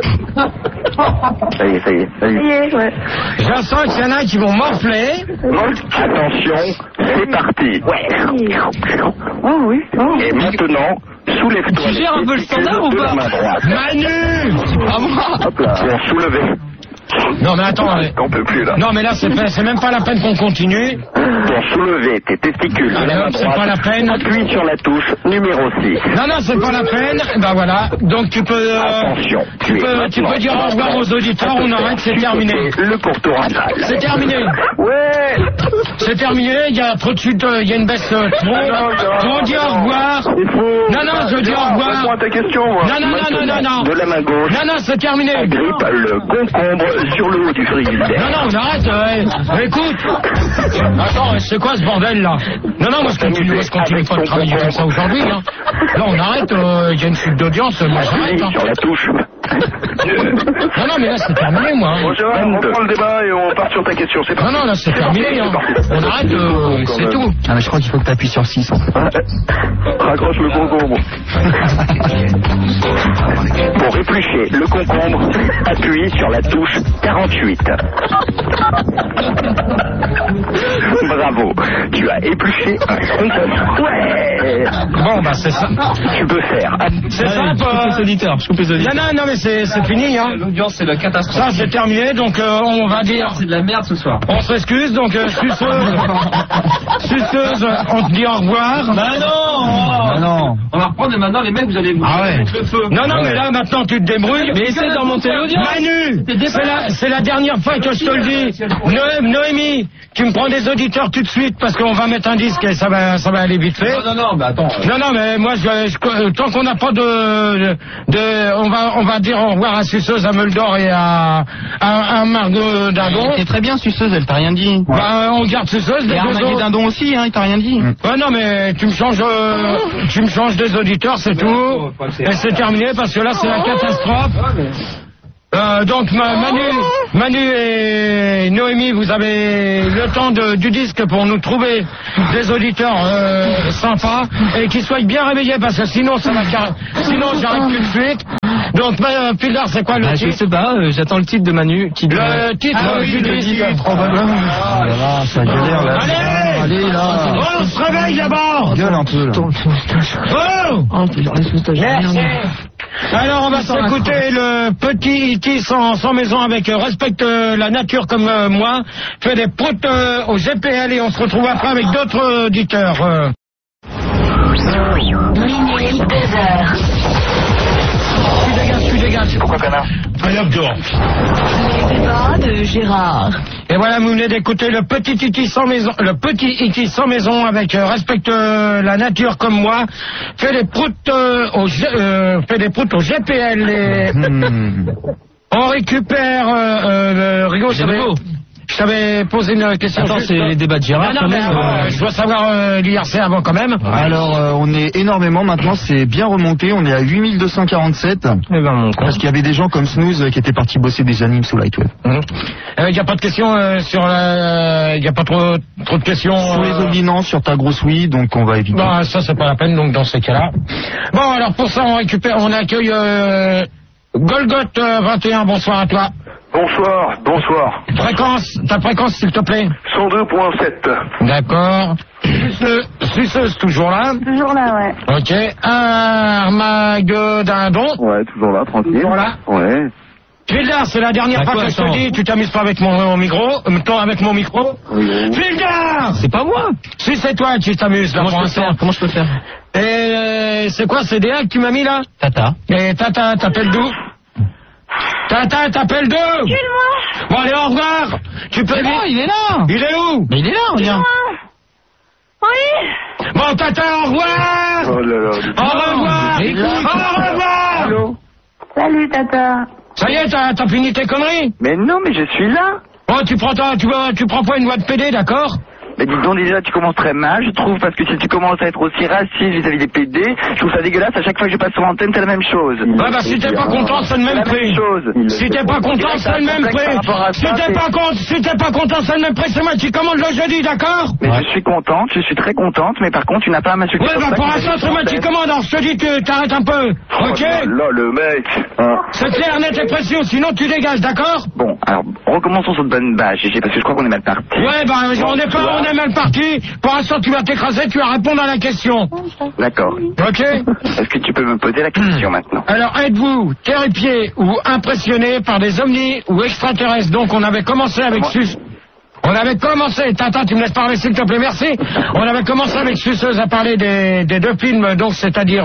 est. Ça y est. Ouais. Je sens qu'il y en a qui vont morfler. Attention, c'est parti. Oh oui. Oh. Et maintenant, soulève-toi. Tu gères un peu le standard ou pas? Manu! Hop là. Pour soulever. Non mais attends, On peut plus là. non mais là c'est même pas la peine qu'on continue. Pour soulever tes testicules de la main C'est pas la droite, peine. appuie sur la touche numéro 6. Non, c'est pas la peine. Ben voilà. Donc tu peux... Attention, tu peux dire au revoir aux auditeurs, on arrête, c'est terminé. Le pourtour anal. C'est terminé. Ouais. C'est terminé, il y a trop de chute, il y a une baisse trop. On dit au revoir. Non, je dis au revoir. Réponds à ta question, moi. Non. De la main gauche. Non, c'est terminé. Agrippe le concombre sur le haut du frigidaire. Non, on arrête. Écoute. Attends, c'est quoi ce bordel là? Non, moi je continue pas de travailler comme ça aujourd'hui. Hein. Là, on arrête, il y a une chute d'audience, moi j'arrête. Hein. Sur la touche. Non, mais là c'est terminé, moi. Bon, Gérard, on reprend le débat et on part sur ta question. C'est parti. Non, là c'est terminé. Hein. On arrête, c'est tout. Ah, mais je crois qu'il faut que tu appuies sur 6 en fait. Raccroche le concombre. Pour éplucher le concombre, appuie sur la touche 48. Bravo, tu as épluché un concombre. Ouais. Bon, bah c'est ça. Tu peux faire. C'est ça, Je coupe les auditeurs. Non, mais c'est fini, hein. L'audience, c'est la catastrophe. Ça, c'est terminé, donc on va dire... C'est de la merde ce soir. On s'excuse, donc suceuse, on te dit au revoir. Bah non. Non. On va reprendre et maintenant les mecs, vous allez vous Ah ouais. mettre le feu. Non, mais là, maintenant, tu te débrouilles. Mais essaie de remonter l'audience. Manu, c'est la dernière fois que je te le dis. Noémie, tu me prends des auditeurs tout de suite parce qu'on va mettre un disque et ça va aller vite fait. Non, mais attends. Non, mais moi, tant qu'on n'a pas on va dire au revoir à Suceuse, à Meldor et à Margot Dindon. C'est très bien, Suceuse, elle t'a rien dit. Bah, on garde Suceuse, les deux autres. Margot Dindon aussi, hein, il t'a rien dit. Ouais, non, mais tu me changes des auditeurs, c'est tout. Et c'est terminé parce que là, c'est la catastrophe. Donc Manu et Noémie, vous avez le temps du disque pour nous trouver des auditeurs sympas et qui soient bien réveillés parce que sinon j'arrête tout de suite. Donc Pildar, c'est quoi le titre? Je sais pas, j'attends le titre de Manu. Le titre du disque. Ça galère là. Allez là. On se réveille d'abord. Gueule un peu là. Merci. Alors on va s'écouter le petit E.T. sans maison avec respecte la nature comme moi, fait des proutes au GPL et on se retrouve après avec d'autres auditeurs. Minuit, 2h. Tu dégages. Pourquoi connard? Allez hop dehors. Les débats de Gérard. Et voilà, vous venez d'écouter le petit E.T. sans maison, avec respecte la nature comme moi, fait des proutes au GPL et on récupère Rigaud, je t'avais posé une question. Attends, c'est les débats de Gérard quand même. Je dois savoir l'IRC avant quand même. Alors, on est énormément maintenant, c'est bien remonté, on est à 8247. Parce qu'il y avait des gens comme Snooze qui étaient partis bosser des animes sous Lightwave. Il n'y a pas de questions sur il n'y a pas trop de questions. Sur les ordonnances, sur ta grosse oui, donc on va éviter. Bah, ça c'est pas la peine, donc dans ces cas-là. Bon, alors pour ça, on accueille Golgoth 21, bonsoir à toi. Bonsoir. Ta fréquence, s'il te plaît. 102.7. D'accord. Suceuse, toujours là? Toujours là, ouais. Ok. Margot Dindon? Ouais, toujours là, tranquille. Toujours là? Ouais. Pildar, c'est la dernière fois que je te dis, tu t'amuses pas avec mon micro. Pildar! C'est pas moi. Si c'est toi qui t'amuses là pour l'instant. Comment je peux faire? Et c'est quoi, c'est DA que tu m'as mis là? Tata. Et Tata, t'appelles d'où? Tata, t'appelles d'où? Excuse-moi. Bon, allez, au revoir. Tu peux Non, il est là. Il est où? Mais il est là, regarde. Oui. Bon, Tata, au revoir. Oh là là. Au revoir. Au revoir. Allô? Salut, Tata. Ça y est, t'as fini tes conneries? Mais non, mais je suis là. Bon, tu prends pas une voix de PD, d'accord? Mais dis donc déjà, tu commences très mal, je trouve, parce que si tu commences à être aussi raciste vis-à-si des PD, je trouve ça dégueulasse. À chaque fois que je passe sur l'antenne, c'est la même chose. Ouais, bah si t'es pas content, c'est le même prix. Si t'es pas content, c'est le même prix. Si t'es pas content, c'est le même prix. C'est moi qui commande le jeudi, d'accord? Mais je suis contente, je suis très contente, mais par contre, tu n'as pas à m'insulter. Ouais, bah pour l'instant, c'est moi qui commande. Alors je te dis que t'arrêtes un peu, ok? Là, le mec. C'est clair, net et précis, sinon tu dégages, d'accord? Bon, alors, recommençons sur de bonnes bases, Gégé, parce que je crois qu'on est mal parti. Ouais, bah on est mal parti. Pour l'instant, tu vas t'écraser, tu vas répondre à la question. D'accord. Ok? Est-ce que tu peux me poser la question maintenant? Alors, êtes-vous terrifié ou impressionné par des ovnis ou extraterrestres? Donc, on avait commencé avec Tata, tu me laisses parler s'il te plaît, merci. On avait commencé avec Suceuse à parler des deux films, donc c'est-à-dire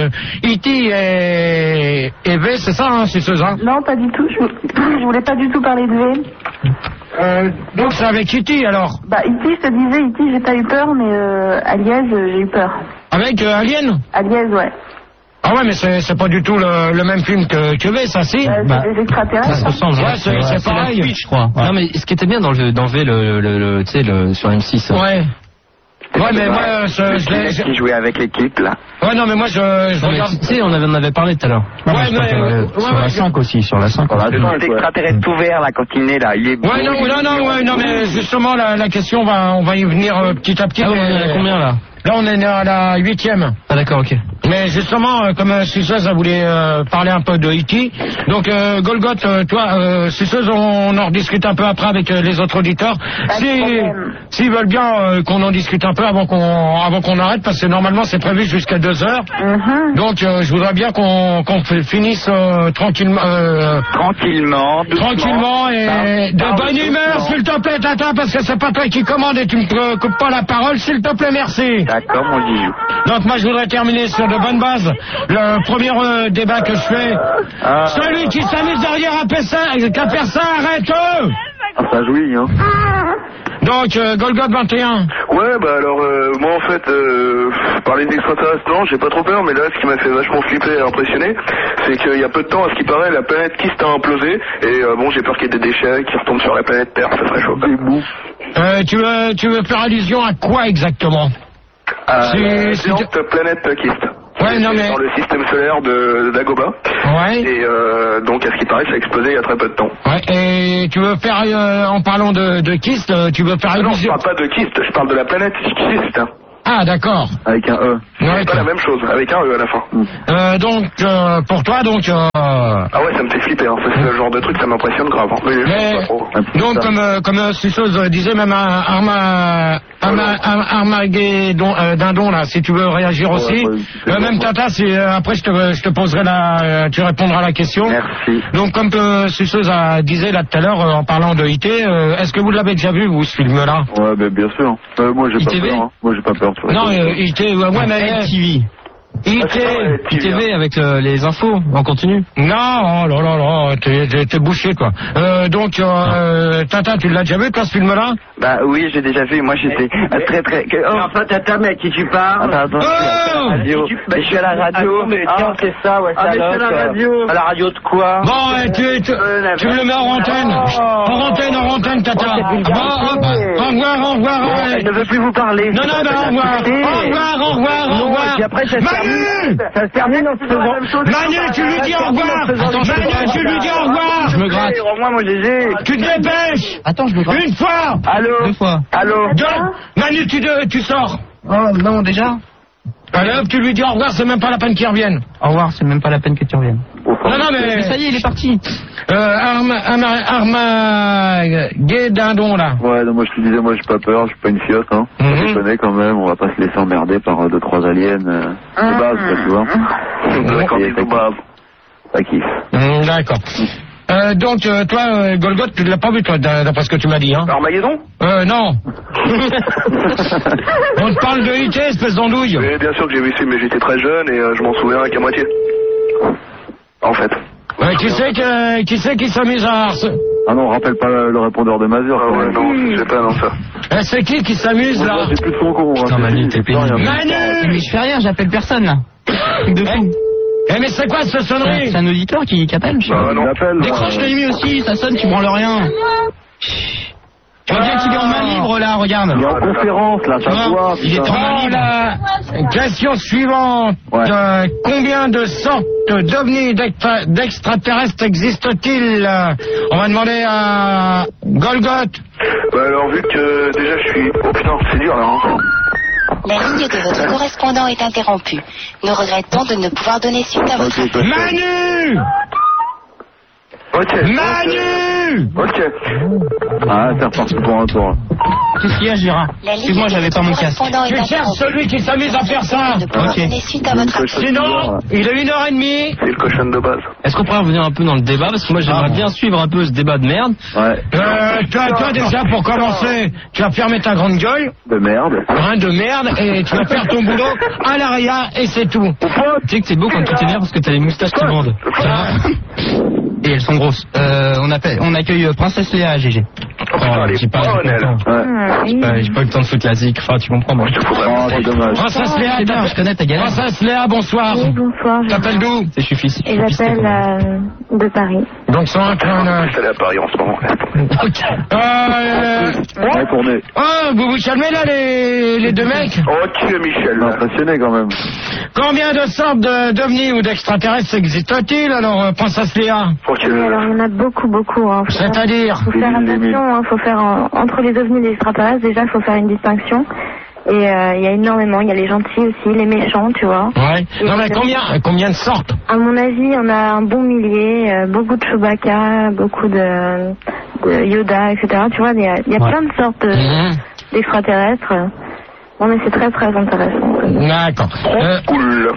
E.T. et V, c'est ça, hein, Suceuse, hein? Non, pas du tout. Je voulais pas du tout parler de V. Donc c'est avec E.T. alors? Bah, E.T., je te disais, E.T., j'ai pas eu peur, mais Alias, j'ai eu peur. Avec Alien? Alias, ouais. Ah ouais, mais c'est pas du tout le même film que V, ça, si? C'est des extraterrestres. Ça se ressemble, ouais, c'est pareil. La suite, je crois. Ouais. Non, mais ce qui était bien dans V, tu sais, sur M6. Ouais. Ouais, mais moi, je qui jouait avec l'équipe, là. Ouais, non, mais moi, je regarde. Tu sais, on en avait parlé tout à l'heure. Ouais, mais sur la 5 aussi, sur la 5. Cet extraterrestre tout vert, là, quand il est là, il est beau. Ouais, non, mais justement, la question, on va y venir petit à petit. Ah, on est à combien, là? Là, on est à la 8e. Ah, d'accord, ok. Mais justement, comme Suceuse a voulu parler un peu de E.T., donc Golgoth, toi, Suceuse, on en rediscute un peu après avec les autres auditeurs. S'ils veulent bien qu'on en discute un peu avant qu'on arrête, parce que normalement c'est prévu jusqu'à 2h. Donc je voudrais bien qu'on finisse tranquillement et de bonne humeur, s'il te plaît, Tata, parce que c'est pas toi qui commande et tu me coupes pas la parole, s'il te plaît, merci. D'accord, mon Gigi. Donc moi je voudrais terminer sur de bonnes bases. Le premier débat que je fais, celui qui s'amuse derrière un persin, arrête-eux. Ah, ça jouit, hein. Donc, Golgoth 21. Ouais, bah alors, moi en fait, parler d'extraterrestres, non, j'ai pas trop peur, mais là, ce qui m'a fait vachement flipper et impressionner, c'est qu'il y a peu de temps, à ce qui paraît, la planète Kyste a implosé, et bon, j'ai peur qu'il y ait des déchets qui retombent sur la planète Terre, ça serait chaud. Tu veux faire allusion à quoi exactement? Cette planète Kyste. Ouais, non mais... Dans le système solaire d'Agoba. Ouais. Et donc, à ce qui paraît, ça a explosé il y a très peu de temps. Ouais, et tu veux faire, en parlant de Kyste, tu veux faire allusion... Non, je parle pas de Kyste, je parle de la planète Kyste. Ah, d'accord. Avec un E. C'est pas la même chose, avec un E à la fin. Donc, pour toi, donc... Ah ouais, ça me fait flipper, hein. C'est ce genre de truc, ça m'impressionne grave. Hein. Mais pas trop. Donc, comme Suceuse disait, même Dindon, là, si tu veux réagir aussi. Même Tata, après je te poserai tu répondras à la question. Merci. Donc, comme Suceuse disait là tout à l'heure, en parlant de IT, est-ce que vous l'avez déjà vu, vous, ce film-là? Ouais, ben bien sûr. Moi, j'ai pas peur. Hein. Moi, j'ai pas peur. Non, IT, ouais, mais... TV. ITV avec les infos en continu. Non, oh là, t'es bouché quoi. Donc, Tata, tu l'as déjà vu toi ce film-là? Bah oui, j'ai déjà vu. Moi j'étais très. Enfin Tata, mais à qui tu parles? Je suis à la radio. Mais tiens, c'est ça, ouais. Mais je suis à la radio. À la radio de quoi? Bon, tu me le mets en antenne. En antenne, Tata. Au revoir. Elle ne veut plus vous parler. Non, au revoir. Et après ça se termine en se faisant. Manu, tu lui dis au revoir. Manu, tu lui dis au revoir. Je me gratte. Au revoir, mon GG. Tu te dépêches. Attends, je me gratte. Une fois. Allô. 2 fois. Allô. Manu, tu sors. Oh non, déjà. Allez hop, tu lui dis au revoir, c'est même pas la peine qu'il revienne. Au revoir, c'est même pas la peine que tu reviennes. Non, mais ça y est, il est parti. Dindon, là. Ouais, non, moi je te disais, moi j'ai pas peur, je suis pas une fiotte, hein. Je connais quand même, on va pas se laisser emmerder par 2-3 aliens de base, tu vois. Ça kiffe. D'accord. Donc, toi, Golgoth, tu l'as pas vu, toi, d'après ce que tu m'as dit, hein? Armageddon? Non. On te parle de IT, espèce d'andouille. Oui, bien sûr que j'ai vu ça, mais j'étais très jeune et je m'en souviens qu'à moitié. En fait. Ouais, qui c'est qui s'amuse à harceler? Ah non, rappelle pas le répondeur de Mazur. Ah ouais, non, je sais pas, non, ça. C'est qui s'amuse, là? J'ai plus de son con, putain, Manu, t'es pénible. Manu! Mais je fais rien, j'appelle personne, là. De fou. Mais c'est quoi cette sonnerie? C'est un auditeur qui appelle, je sais pas. Décroche le numéro aussi, ça sonne, tu branles rien. Tu vois bien qu'il est en main libre là, regarde. Il est en conférence là, ça voit. Il est en main libre. La question suivante. Combien de sortes d'ovnis d'extraterrestres existent-ils? On va demander à Golgoth. Bah alors vu que déjà je suis... Oh putain, c'est dur là, hein. La ligne de votre correspondant est interrompue. Nous regrettons de ne pouvoir donner suite à votre... Manu! Ok. Manu! Ok. Ah, c'est reparti pour un tour. Qu'est-ce qu'il y a, Gérard? Excuse-moi, j'avais pas mon casque. Tu cherches celui qui s'amuse à faire ça. Ok. Sinon, il est 1h30. C'est le cochon de base. Est-ce qu'on pourrait revenir un peu dans le débat? Parce que moi, j'aimerais bien suivre un peu ce débat de merde. Ouais. Toi, déjà, pour commencer, tu vas fermer ta grande gueule. De merde. De merde, et tu vas faire ton boulot à l'arrière, et c'est tout. Tu sais que c'est beau quand tu t'énerves parce que t'as les moustaches qui bandent. Et elles sont grosses. On accueille Princesse Léa, GG. J'ai pas eu le temps de foutre la zik. Enfin, tu comprends, moi. Oh, c'est dommage. Princesse Léa, c'est bien, je connais ta galère. Princesse Léa, bonsoir. Oui, bonsoir. T'appelles d'où? Je suis fils. Et j'appelle de Paris. Donc, c'est un train. Je suis allé à Paris en ce moment. Vous vous calmez là, les deux mecs? Ok, Michel. Impressionné quand même. Combien de sortes d'ovnis ou d'extraterrestres existent-t-il, alors, Princesse Léa? Oui, alors il y en a beaucoup. Hein. C'est-à-dire? Il faut faire attention, il faut faire entre les ovnis et les extraterrestres, déjà il faut faire une distinction. Et il y a énormément, il y a les gentils aussi, les méchants, tu vois. Ouais. Non mais combien de sortes? À mon avis, on a un bon millier, beaucoup de Chewbacca, beaucoup de Yoda, etc. Tu vois, il y a plein de sortes d'extraterrestres. Non, mais c'est très très intéressant. D'accord. Cool.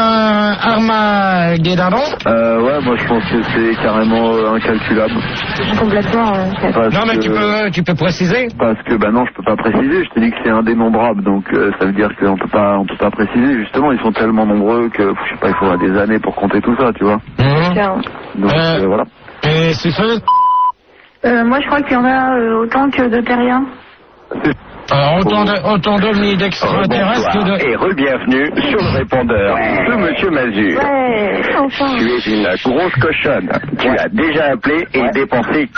Armageddon. Ouais, moi je pense que c'est carrément incalculable. Complètement. Non, mais tu peux préciser. Parce que bah non, je peux pas préciser. Je te dis que c'est indénombrable, donc ça veut dire qu'on peut pas préciser. Justement, ils sont tellement nombreux que je sais pas, il faudra des années pour compter tout ça, tu vois. Donc voilà. Et c'est ça. Moi, je crois qu'il y en a autant que de terriens. Alors, autant d'ovnis d'extraterrestres que de... Et re-bienvenue sur le répondeur de Monsieur Mazur. Ouais, enfin. Tu es une grosse cochonne. Tu as déjà appelé et dépensé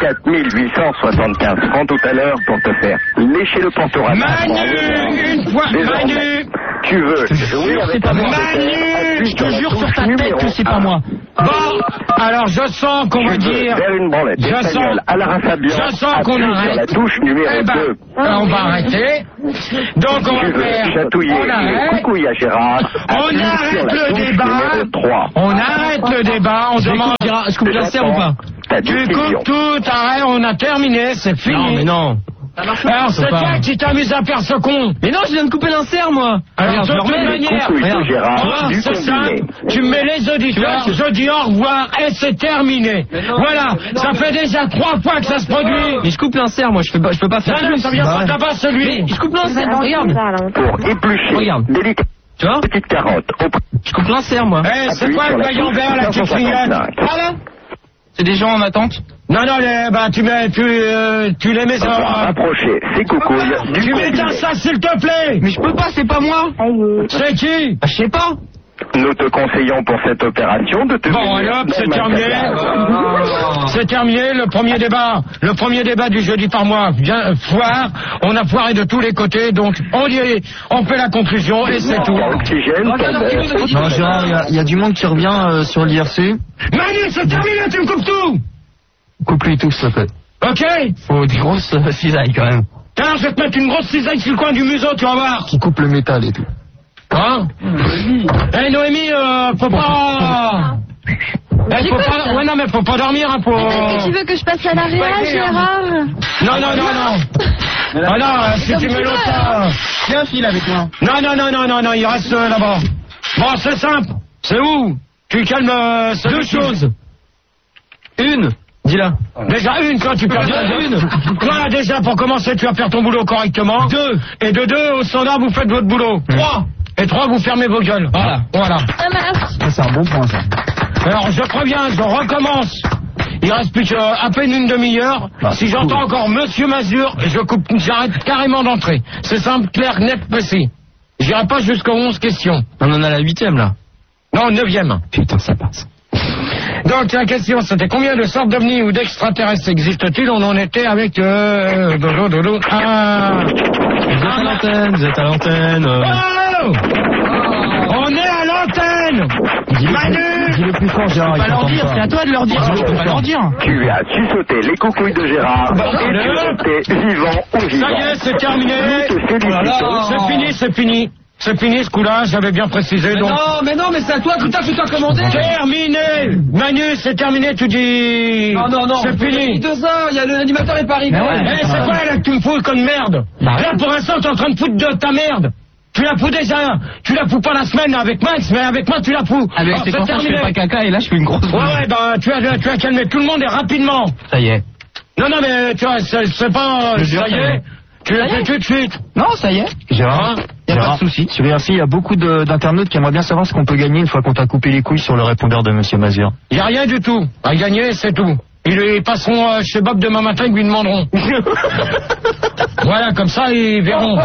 4875 francs tout à l'heure pour te faire lécher le pantourage. Manu, une fois, Manu. Tu veux jouer avec ta Manu, je te jure sur ta tête que c'est pas moi. Bon, alors je sens qu'on va dire... Faire une branlette espagnole à la Fabian. Je sens qu'on arrête. Sur la touche numéro 2. On va arrêter. Donc on va faire... Chatouiller les coucouilles à Gérard. On arrête le débat. On arrête le débat. On demande... Est-ce que vous laissez ou pas? Tu coupes tout, arrête, on a terminé, c'est fini. Non, mais non. Alors c'est toi qui t'amuses à faire ce con. Mais non, je viens de couper l'insert, moi. Alors de toute manière, c'est simple, tu me mets les auditeurs, je dis au revoir et c'est terminé. Voilà, ça fait déjà 3 fois que ça se produit. Mais je coupe l'insert, moi, je peux pas faire ça. Non, ça vient pas d'abord celui. Je coupe l'insert, regarde. Pour éplucher, regarde. Tu vois, petite carotte. Je coupe l'insert, moi. Eh, c'est quoi le maillon vert là qui clignote? Voilà. C'est des gens en attente? Non, tu les mets ça. Rapprocher ces coucouilles du Tu m'éteins ça, s'il te plaît. Mais je peux pas, c'est pas moi. C'est qui? Je sais pas. Nous te conseillons pour cette opération de te... Bon, allez hop, c'est terminé. C'est terminé, le premier débat. Le premier débat du jeudi par mois. Bien, foire. On a foiré de tous les côtés, donc on fait la conclusion et c'est tout. Non, Gérard, il y a du monde qui revient sur l'IRC. Manu, c'est terminé, tu me coupes tout. Coupe-lui tout, s'il te plaît. Ok. Faut des grosses cisailles, quand même. Tiens, je vais te mettre une grosse cisaille sur le coin du museau, tu vas voir. Qui coupe le métal et tout. Hein? Eh Noémie, faut pas... Ouais, non, mais faut pas dormir, hein, Est-ce que tu veux que je passe à l'arrière, Gérard? Non. Ah non, si tu me l'autres ça... Tiens, file avec moi. Non, il reste là-bas. Bon, c'est simple. C'est où? Tu calmes... 2 choses. Une. Dis-la. Déjà une, toi, tu perds une. Toi, déjà, pour commencer, tu vas faire ton boulot correctement. 2. Et de 2, au standard, vous faites votre boulot. 3. Et 3, vous fermez vos gueules. Voilà. Ça marche. C'est un bon point, ça. Alors, je préviens, je recommence. Il reste plus qu'à peine une demi-heure. Si j'entends encore Monsieur Mazur, j'arrête carrément d'entrer. C'est simple, clair, net, précis. J'irai pas jusqu'aux 11 questions. On en a la 8e, là. Non, 9e. Putain, ça passe. Donc la question c'était combien de sortes d'ovnis ou d'extraterrestres existent-ils? On en était avec Vous êtes à l'antenne. Oh, on est à l'antenne. Manu, dis-le plus fort, Gérard. Pas leur dire, c'est à toi de leur dire. Je peux pas leur dire. Tu as suçoté les coucouilles de Gérard et tu étais vivant ou vivant. Ça y est, c'est terminé. C'est fini. C'est fini ce coup-là, j'avais bien précisé. Donc... Mais non, c'est à toi, tout à fait commandé. Terminé. Manu, c'est terminé, tu dis... Non. C'est fini. L'animateur est pas arrivé. C'est quoi là que tu me fous comme merde? Là, pour l'instant, t'es en train de foutre de ta merde. Tu la fous déjà. Tu la fous pas la semaine avec Max, mais avec moi, tu la fous. C'est pour ça que je fais pas caca et là, je fais une grosse... Ouais, tu as calmé tout le monde et rapidement. Ça y est. Non, mais tu vois, c'est pas... Ça y est. Tu l'as fait tout de suite. Non, ça y est. Gérard, il n'y a pas de souci. Sur IRC, il y a beaucoup d'internautes qui aimeraient bien savoir ce qu'on peut gagner une fois qu'on t'a coupé les couilles sur le répondeur de Monsieur Mazur. Il n'y a rien du tout. À gagner, c'est tout. Ils passeront chez Bob demain matin, ils lui demanderont. Voilà, comme ça, ils verront.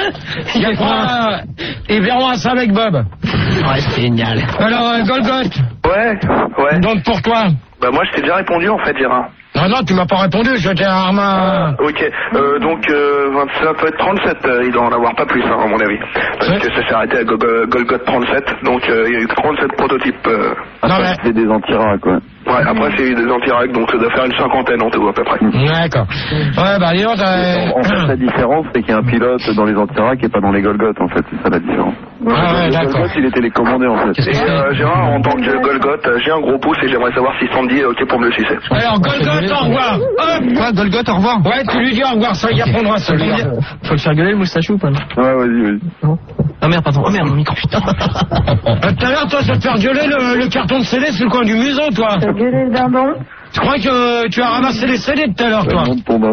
Ils verront ça avec Bob. Ouais, c'est génial. Alors, Golgoth. Ouais. Donc, pour toi? Bah, moi, je t'ai déjà répondu, en fait, Gérard. Non, tu m'as pas répondu, j'étais à Arma. Ok, donc ça peut être 37, il doit en avoir pas plus, à mon avis. Parce que ça s'est arrêté à Golgoth 37, donc il y a eu 37 prototypes. Après, c'est des anti-racks, quoi. Ouais, après c'est des anti-racks, donc ça doit faire une 50aine en tout, à peu près. D'accord. Ouais, bah, dis donc, En fait, la différence, c'est qu'il y a un pilote dans les anti-racks et pas dans les Golgoth, en fait, c'est ça la différence. Ah ouais, d'accord. Golgoth, il est télécommandé en fait. Et Gérard, en tant que Golgoth, j'ai un gros pouce et j'aimerais savoir si Sandy est ok pour me le sucer. Alors, Golgoth, au revoir. Quoi, Golgoth, au revoir? Ouais, tu lui dis au revoir, ça y apprendra celui-là. Faut le faire gueuler le moustachou ou pas? Ouais, vas-y. Ah merde, pardon. Oh merde, mon micro, putain. Tout à l'heure, toi, ça te faire gueuler le carton de CD sur le coin du museau, toi. T'as gueulé le dindon? Je crois que tu as ramassé les CD tout à l'heure, toi.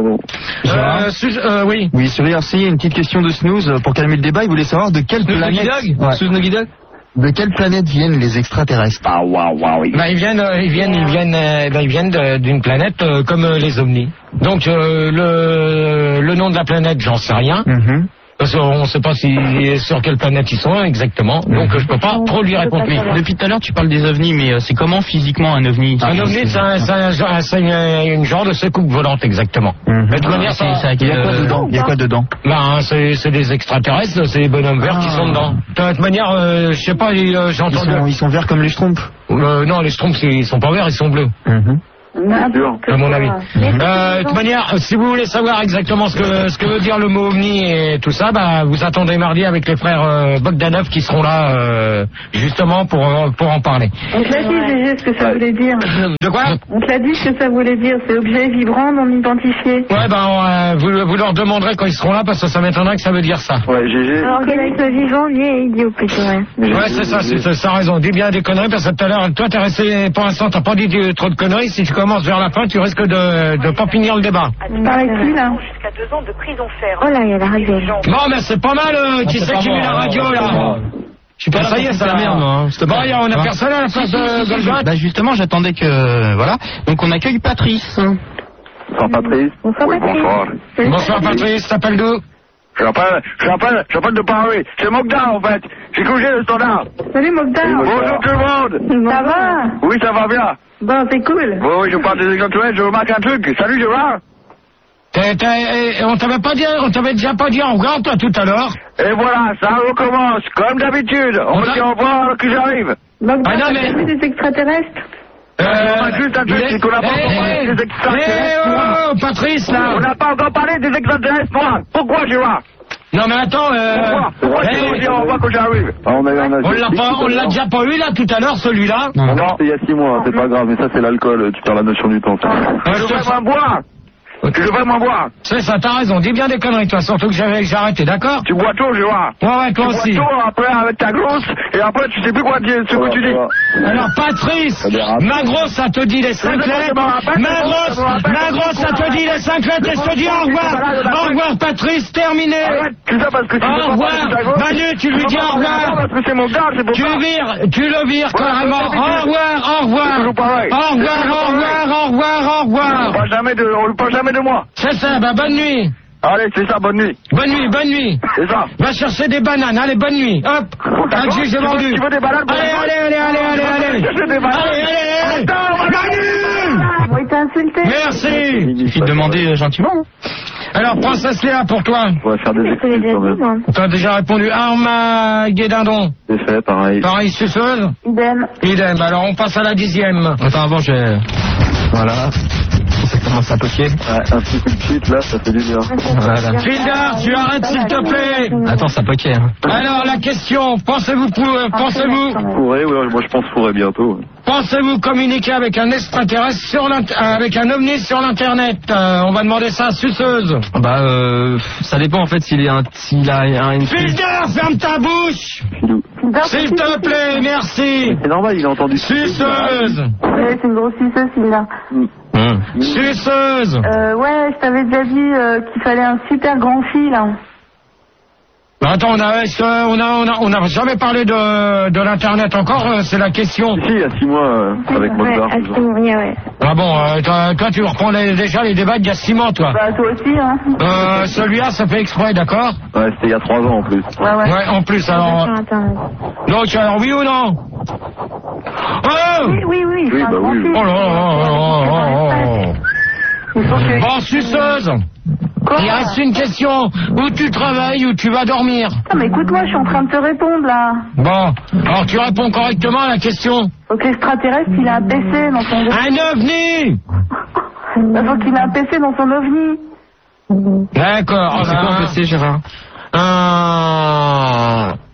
Oui. Oui, sur IRC, il y a une petite question de Snooze pour calmer le débat. Il voulait savoir de quelle planète... De quelle planète viennent les extraterrestres? Bah, ils viennent d'une planète comme les ovnis. Donc le nom de la planète, j'en sais rien. Parce qu'on ne sait pas sur quelle planète ils sont exactement, donc je peux pas trop lui répondre. Mais depuis tout à l'heure, tu parles des ovnis, mais c'est comment physiquement un ovni? Un ovni, c'est une genre de secoupe volante exactement. De toute manière, il y a quoi dedans? Ben, c'est des extraterrestres, c'est des bonhommes verts qui sont dedans. De toute manière, je sais pas, j'ai entendu. Ils sont verts comme les Schtroumpfs? Non, les Schtroumpfs, ils sont pas verts, ils sont bleus. À mon avis. De toute manière, si vous voulez savoir exactement ce que veut dire le mot ovni et tout ça, bah vous attendez mardi avec les frères Bogdanov qui seront là justement pour en parler. On te l'a dit, Gégé, ce que ça voulait dire. De quoi? On te l'a dit ce que ça voulait dire, c'est objet vibrant non identifié. Ouais, ben vous leur demanderez quand ils seront là parce que ça m'étonnerait que ça veut dire ça. Ouais, Gégé. Alors que l'être vivant, lui, est idiot plutôt, ouais. Ouais, c'est ça, ça raison. Dis bien des conneries parce que tout à l'heure, toi t'es resté, pour l'instant t'as pas dit trop de conneries. Si tu commences vers la fin, tu risques de pas finir le débat. Tu parles avec qui, là? Jusqu'à 2 ans de prison ferme. Oh là, il y a la radio. Bon, mais c'est pas mal, qui c'est qui met la radio, là? Je suis pas ça y est, ça la merde, moi. Bon, on a personne à la place de Golgoth. Bah, justement, j'attendais que, voilà. Donc, on accueille Patrice. Bonsoir, Patrice. Bonsoir, Bonsoir. Bonsoir, Patrice, t'appelles d'où? J'appelle de Paris. C'est Mogda, en fait. J'ai couché le standard. Salut, Mogda. Bonjour tout le monde. Ça va? Oui, ça va bien. Bon, c'est cool. Oui, je parle des extraterrestres, je remarque un truc. Salut, Gérard. On t'avait déjà pas dit au revoir, toi, tout à l'heure. Et voilà, ça recommence, comme d'habitude. On me dit au revoir alors que j'arrive. Mogda, t'as vu des extraterrestres? Juste un truc, c'est qu'on n'a pas encore parlé des extraterrestres. Oh, Patrice, là. On n'a pas encore parlé des extraterrestres, moi. Pourquoi, Gérard? Non, mais attends, Pourquoi tu me dis au revoir quand j'arrive? On l'a déjà pas eu, là, tout à l'heure, celui-là. Non, c'est il y a 6 mois, c'est pas grave, mais ça, c'est l'alcool, tu perds la notion du temps. Tu devrais moins boire. Tu devrais moins boire. C'est ça, t'as raison, dis bien des conneries, toi, surtout que j'ai arrêté, d'accord? Tu bois tout, Gérard. Ouais, toi aussi. Tu bois tout, après, avec ta grosse, et après, tu sais plus quoi dire, ce que tu dis. Alors, Patrice, ma grosse, ça te dit les 5 lettres. Ma grosse, ça te dit les 5 lettres, et je te dis au revoir. Au revoir, Patrice, terminé. C'est ça parce que tu au revoir. Manu, tu lui dis au revoir. Parce que c'est mon gars, c'est pour ça. Tu le vires carrément. Au revoir, au revoir. Au revoir, au revoir, au revoir, au revoir. On ne parle jamais de moi. C'est ça, bah bonne nuit. Allez, c'est ça, bonne nuit. Bonne nuit, bonne nuit. C'est ça. Va chercher des bananes, allez, bonne nuit. Hop. J'ai vendu. Tu veux des bananes? Allez. Manu! Oui, t'as insulté. Merci. Il suffit de demander gentiment. Alors, Princesse Léa, pour toi. On va faire des excuses quand même. T'as déjà répondu. Armageddon. C'est fait, pareil. Pareil, suceuse. Idem. Alors, on passe à la 10e. Attends, avant, voilà. Ça commence à toquer. Ouais, un petit coup de cheat, là, ça fait du bien. Voilà. Fildar, tu arrêtes, s'il te plaît. Attends, ça poquait. Hein. Alors, la question, pensez-vous... Pourrait, oui, moi je pense pourrait bientôt. Pensez-vous communiquer avec un extraterrestre avec un ovni sur l'internet? On va demander ça à Suceuse. Bah, ça dépend en fait s'il a une... Fildar, ferme ta bouche. S'il te plaît, merci. C'est normal, il a entendu. Suceuse. Ouais, c'est une grosse suceuse, celui-là. Suceuse. Ouais, je t'avais déjà dit qu'il fallait un super grand fil, là. Bah attends, on a jamais parlé de l'internet encore, c'est la question. Si, il y a 6 mois, avec Mozart. Ouais. Ah bon, toi tu reprends déjà les débats d'il y a 6 mois, toi. Bah toi aussi, hein. Celui-là, ça fait exprès, d'accord? Ouais, c'était il y a 3 ans en plus. Ouais, en plus, alors... Donc, alors, oui ou non? Oh! Oui. Oui, bah oui. Oh là. Bon, Suceuse. Il reste une question. Où tu travailles, où tu vas dormir? Ah, mais écoute-moi, je suis en train de te répondre, là. Bon, alors tu réponds correctement à la question. Donc l'extraterrestre, il a un PC dans son... Un ovni. Donc il a un PC dans son ovni. D'accord. C'est quoi un PC, Gérard?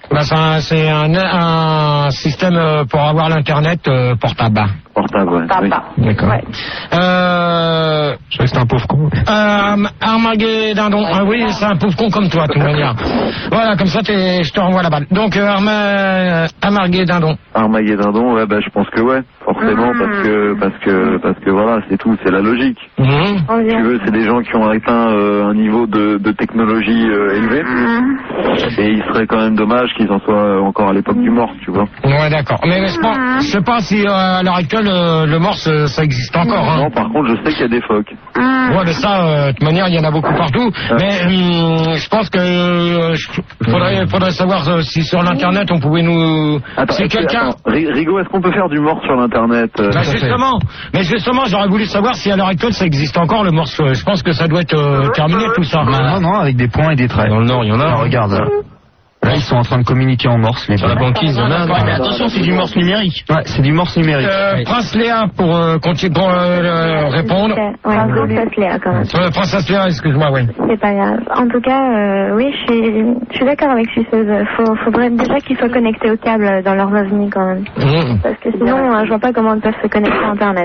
Bah, c'est un système pour avoir l'internet portable. Portable, ouais. Papa. Oui. D'accord. Ouais. Je crois que c'était un pauvre con. Armageddon. Ah oui, c'est un pauvre con comme toi, de toute manière. Voilà, comme ça, je te renvoie la balle. Donc, Armageddon. Armageddon, ouais, bah, je pense que ouais, forcément, parce que voilà, c'est tout, c'est la logique. Tu veux, c'est des gens qui ont atteint un niveau de technologie élevé, et il serait quand même dommage qu'ils en soient encore à l'époque du Morse, tu vois. Ouais, d'accord. Mais je sais pas si à l'heure actuelle le Morse ça existe encore. Hein. Non, par contre, je sais qu'il y a des phoques. Ouais, mais ça, de toute manière, il y en a beaucoup partout. Mais je pense que faudrait savoir si sur l'internet on pouvait nous. Si quelqu'un. Rigo, est-ce qu'on peut faire du Morse sur l'internet justement, j'aurais voulu savoir si à l'heure actuelle ça existe encore le Morse. Je pense que ça doit être terminé tout ça. Non, avec des points et des traits. Dans le Nord, il y en a. Regarde. Là, ils sont en train de communiquer en Morse. Sur la banquise, il y en a. Mais attention, c'est du Morse numérique. Ouais, c'est du Morse numérique. Prince Léa pour répondre. Ouais, Princesse Léa quand même. Princesse Léa, excuse-moi, oui. C'est pas grave. En tout cas, oui, je suis d'accord avec Suceuse. Faudrait déjà qu'ils soient connectés au câble dans leurs ovnis quand même. Parce que sinon, je vois pas comment ils peuvent se connecter à Internet.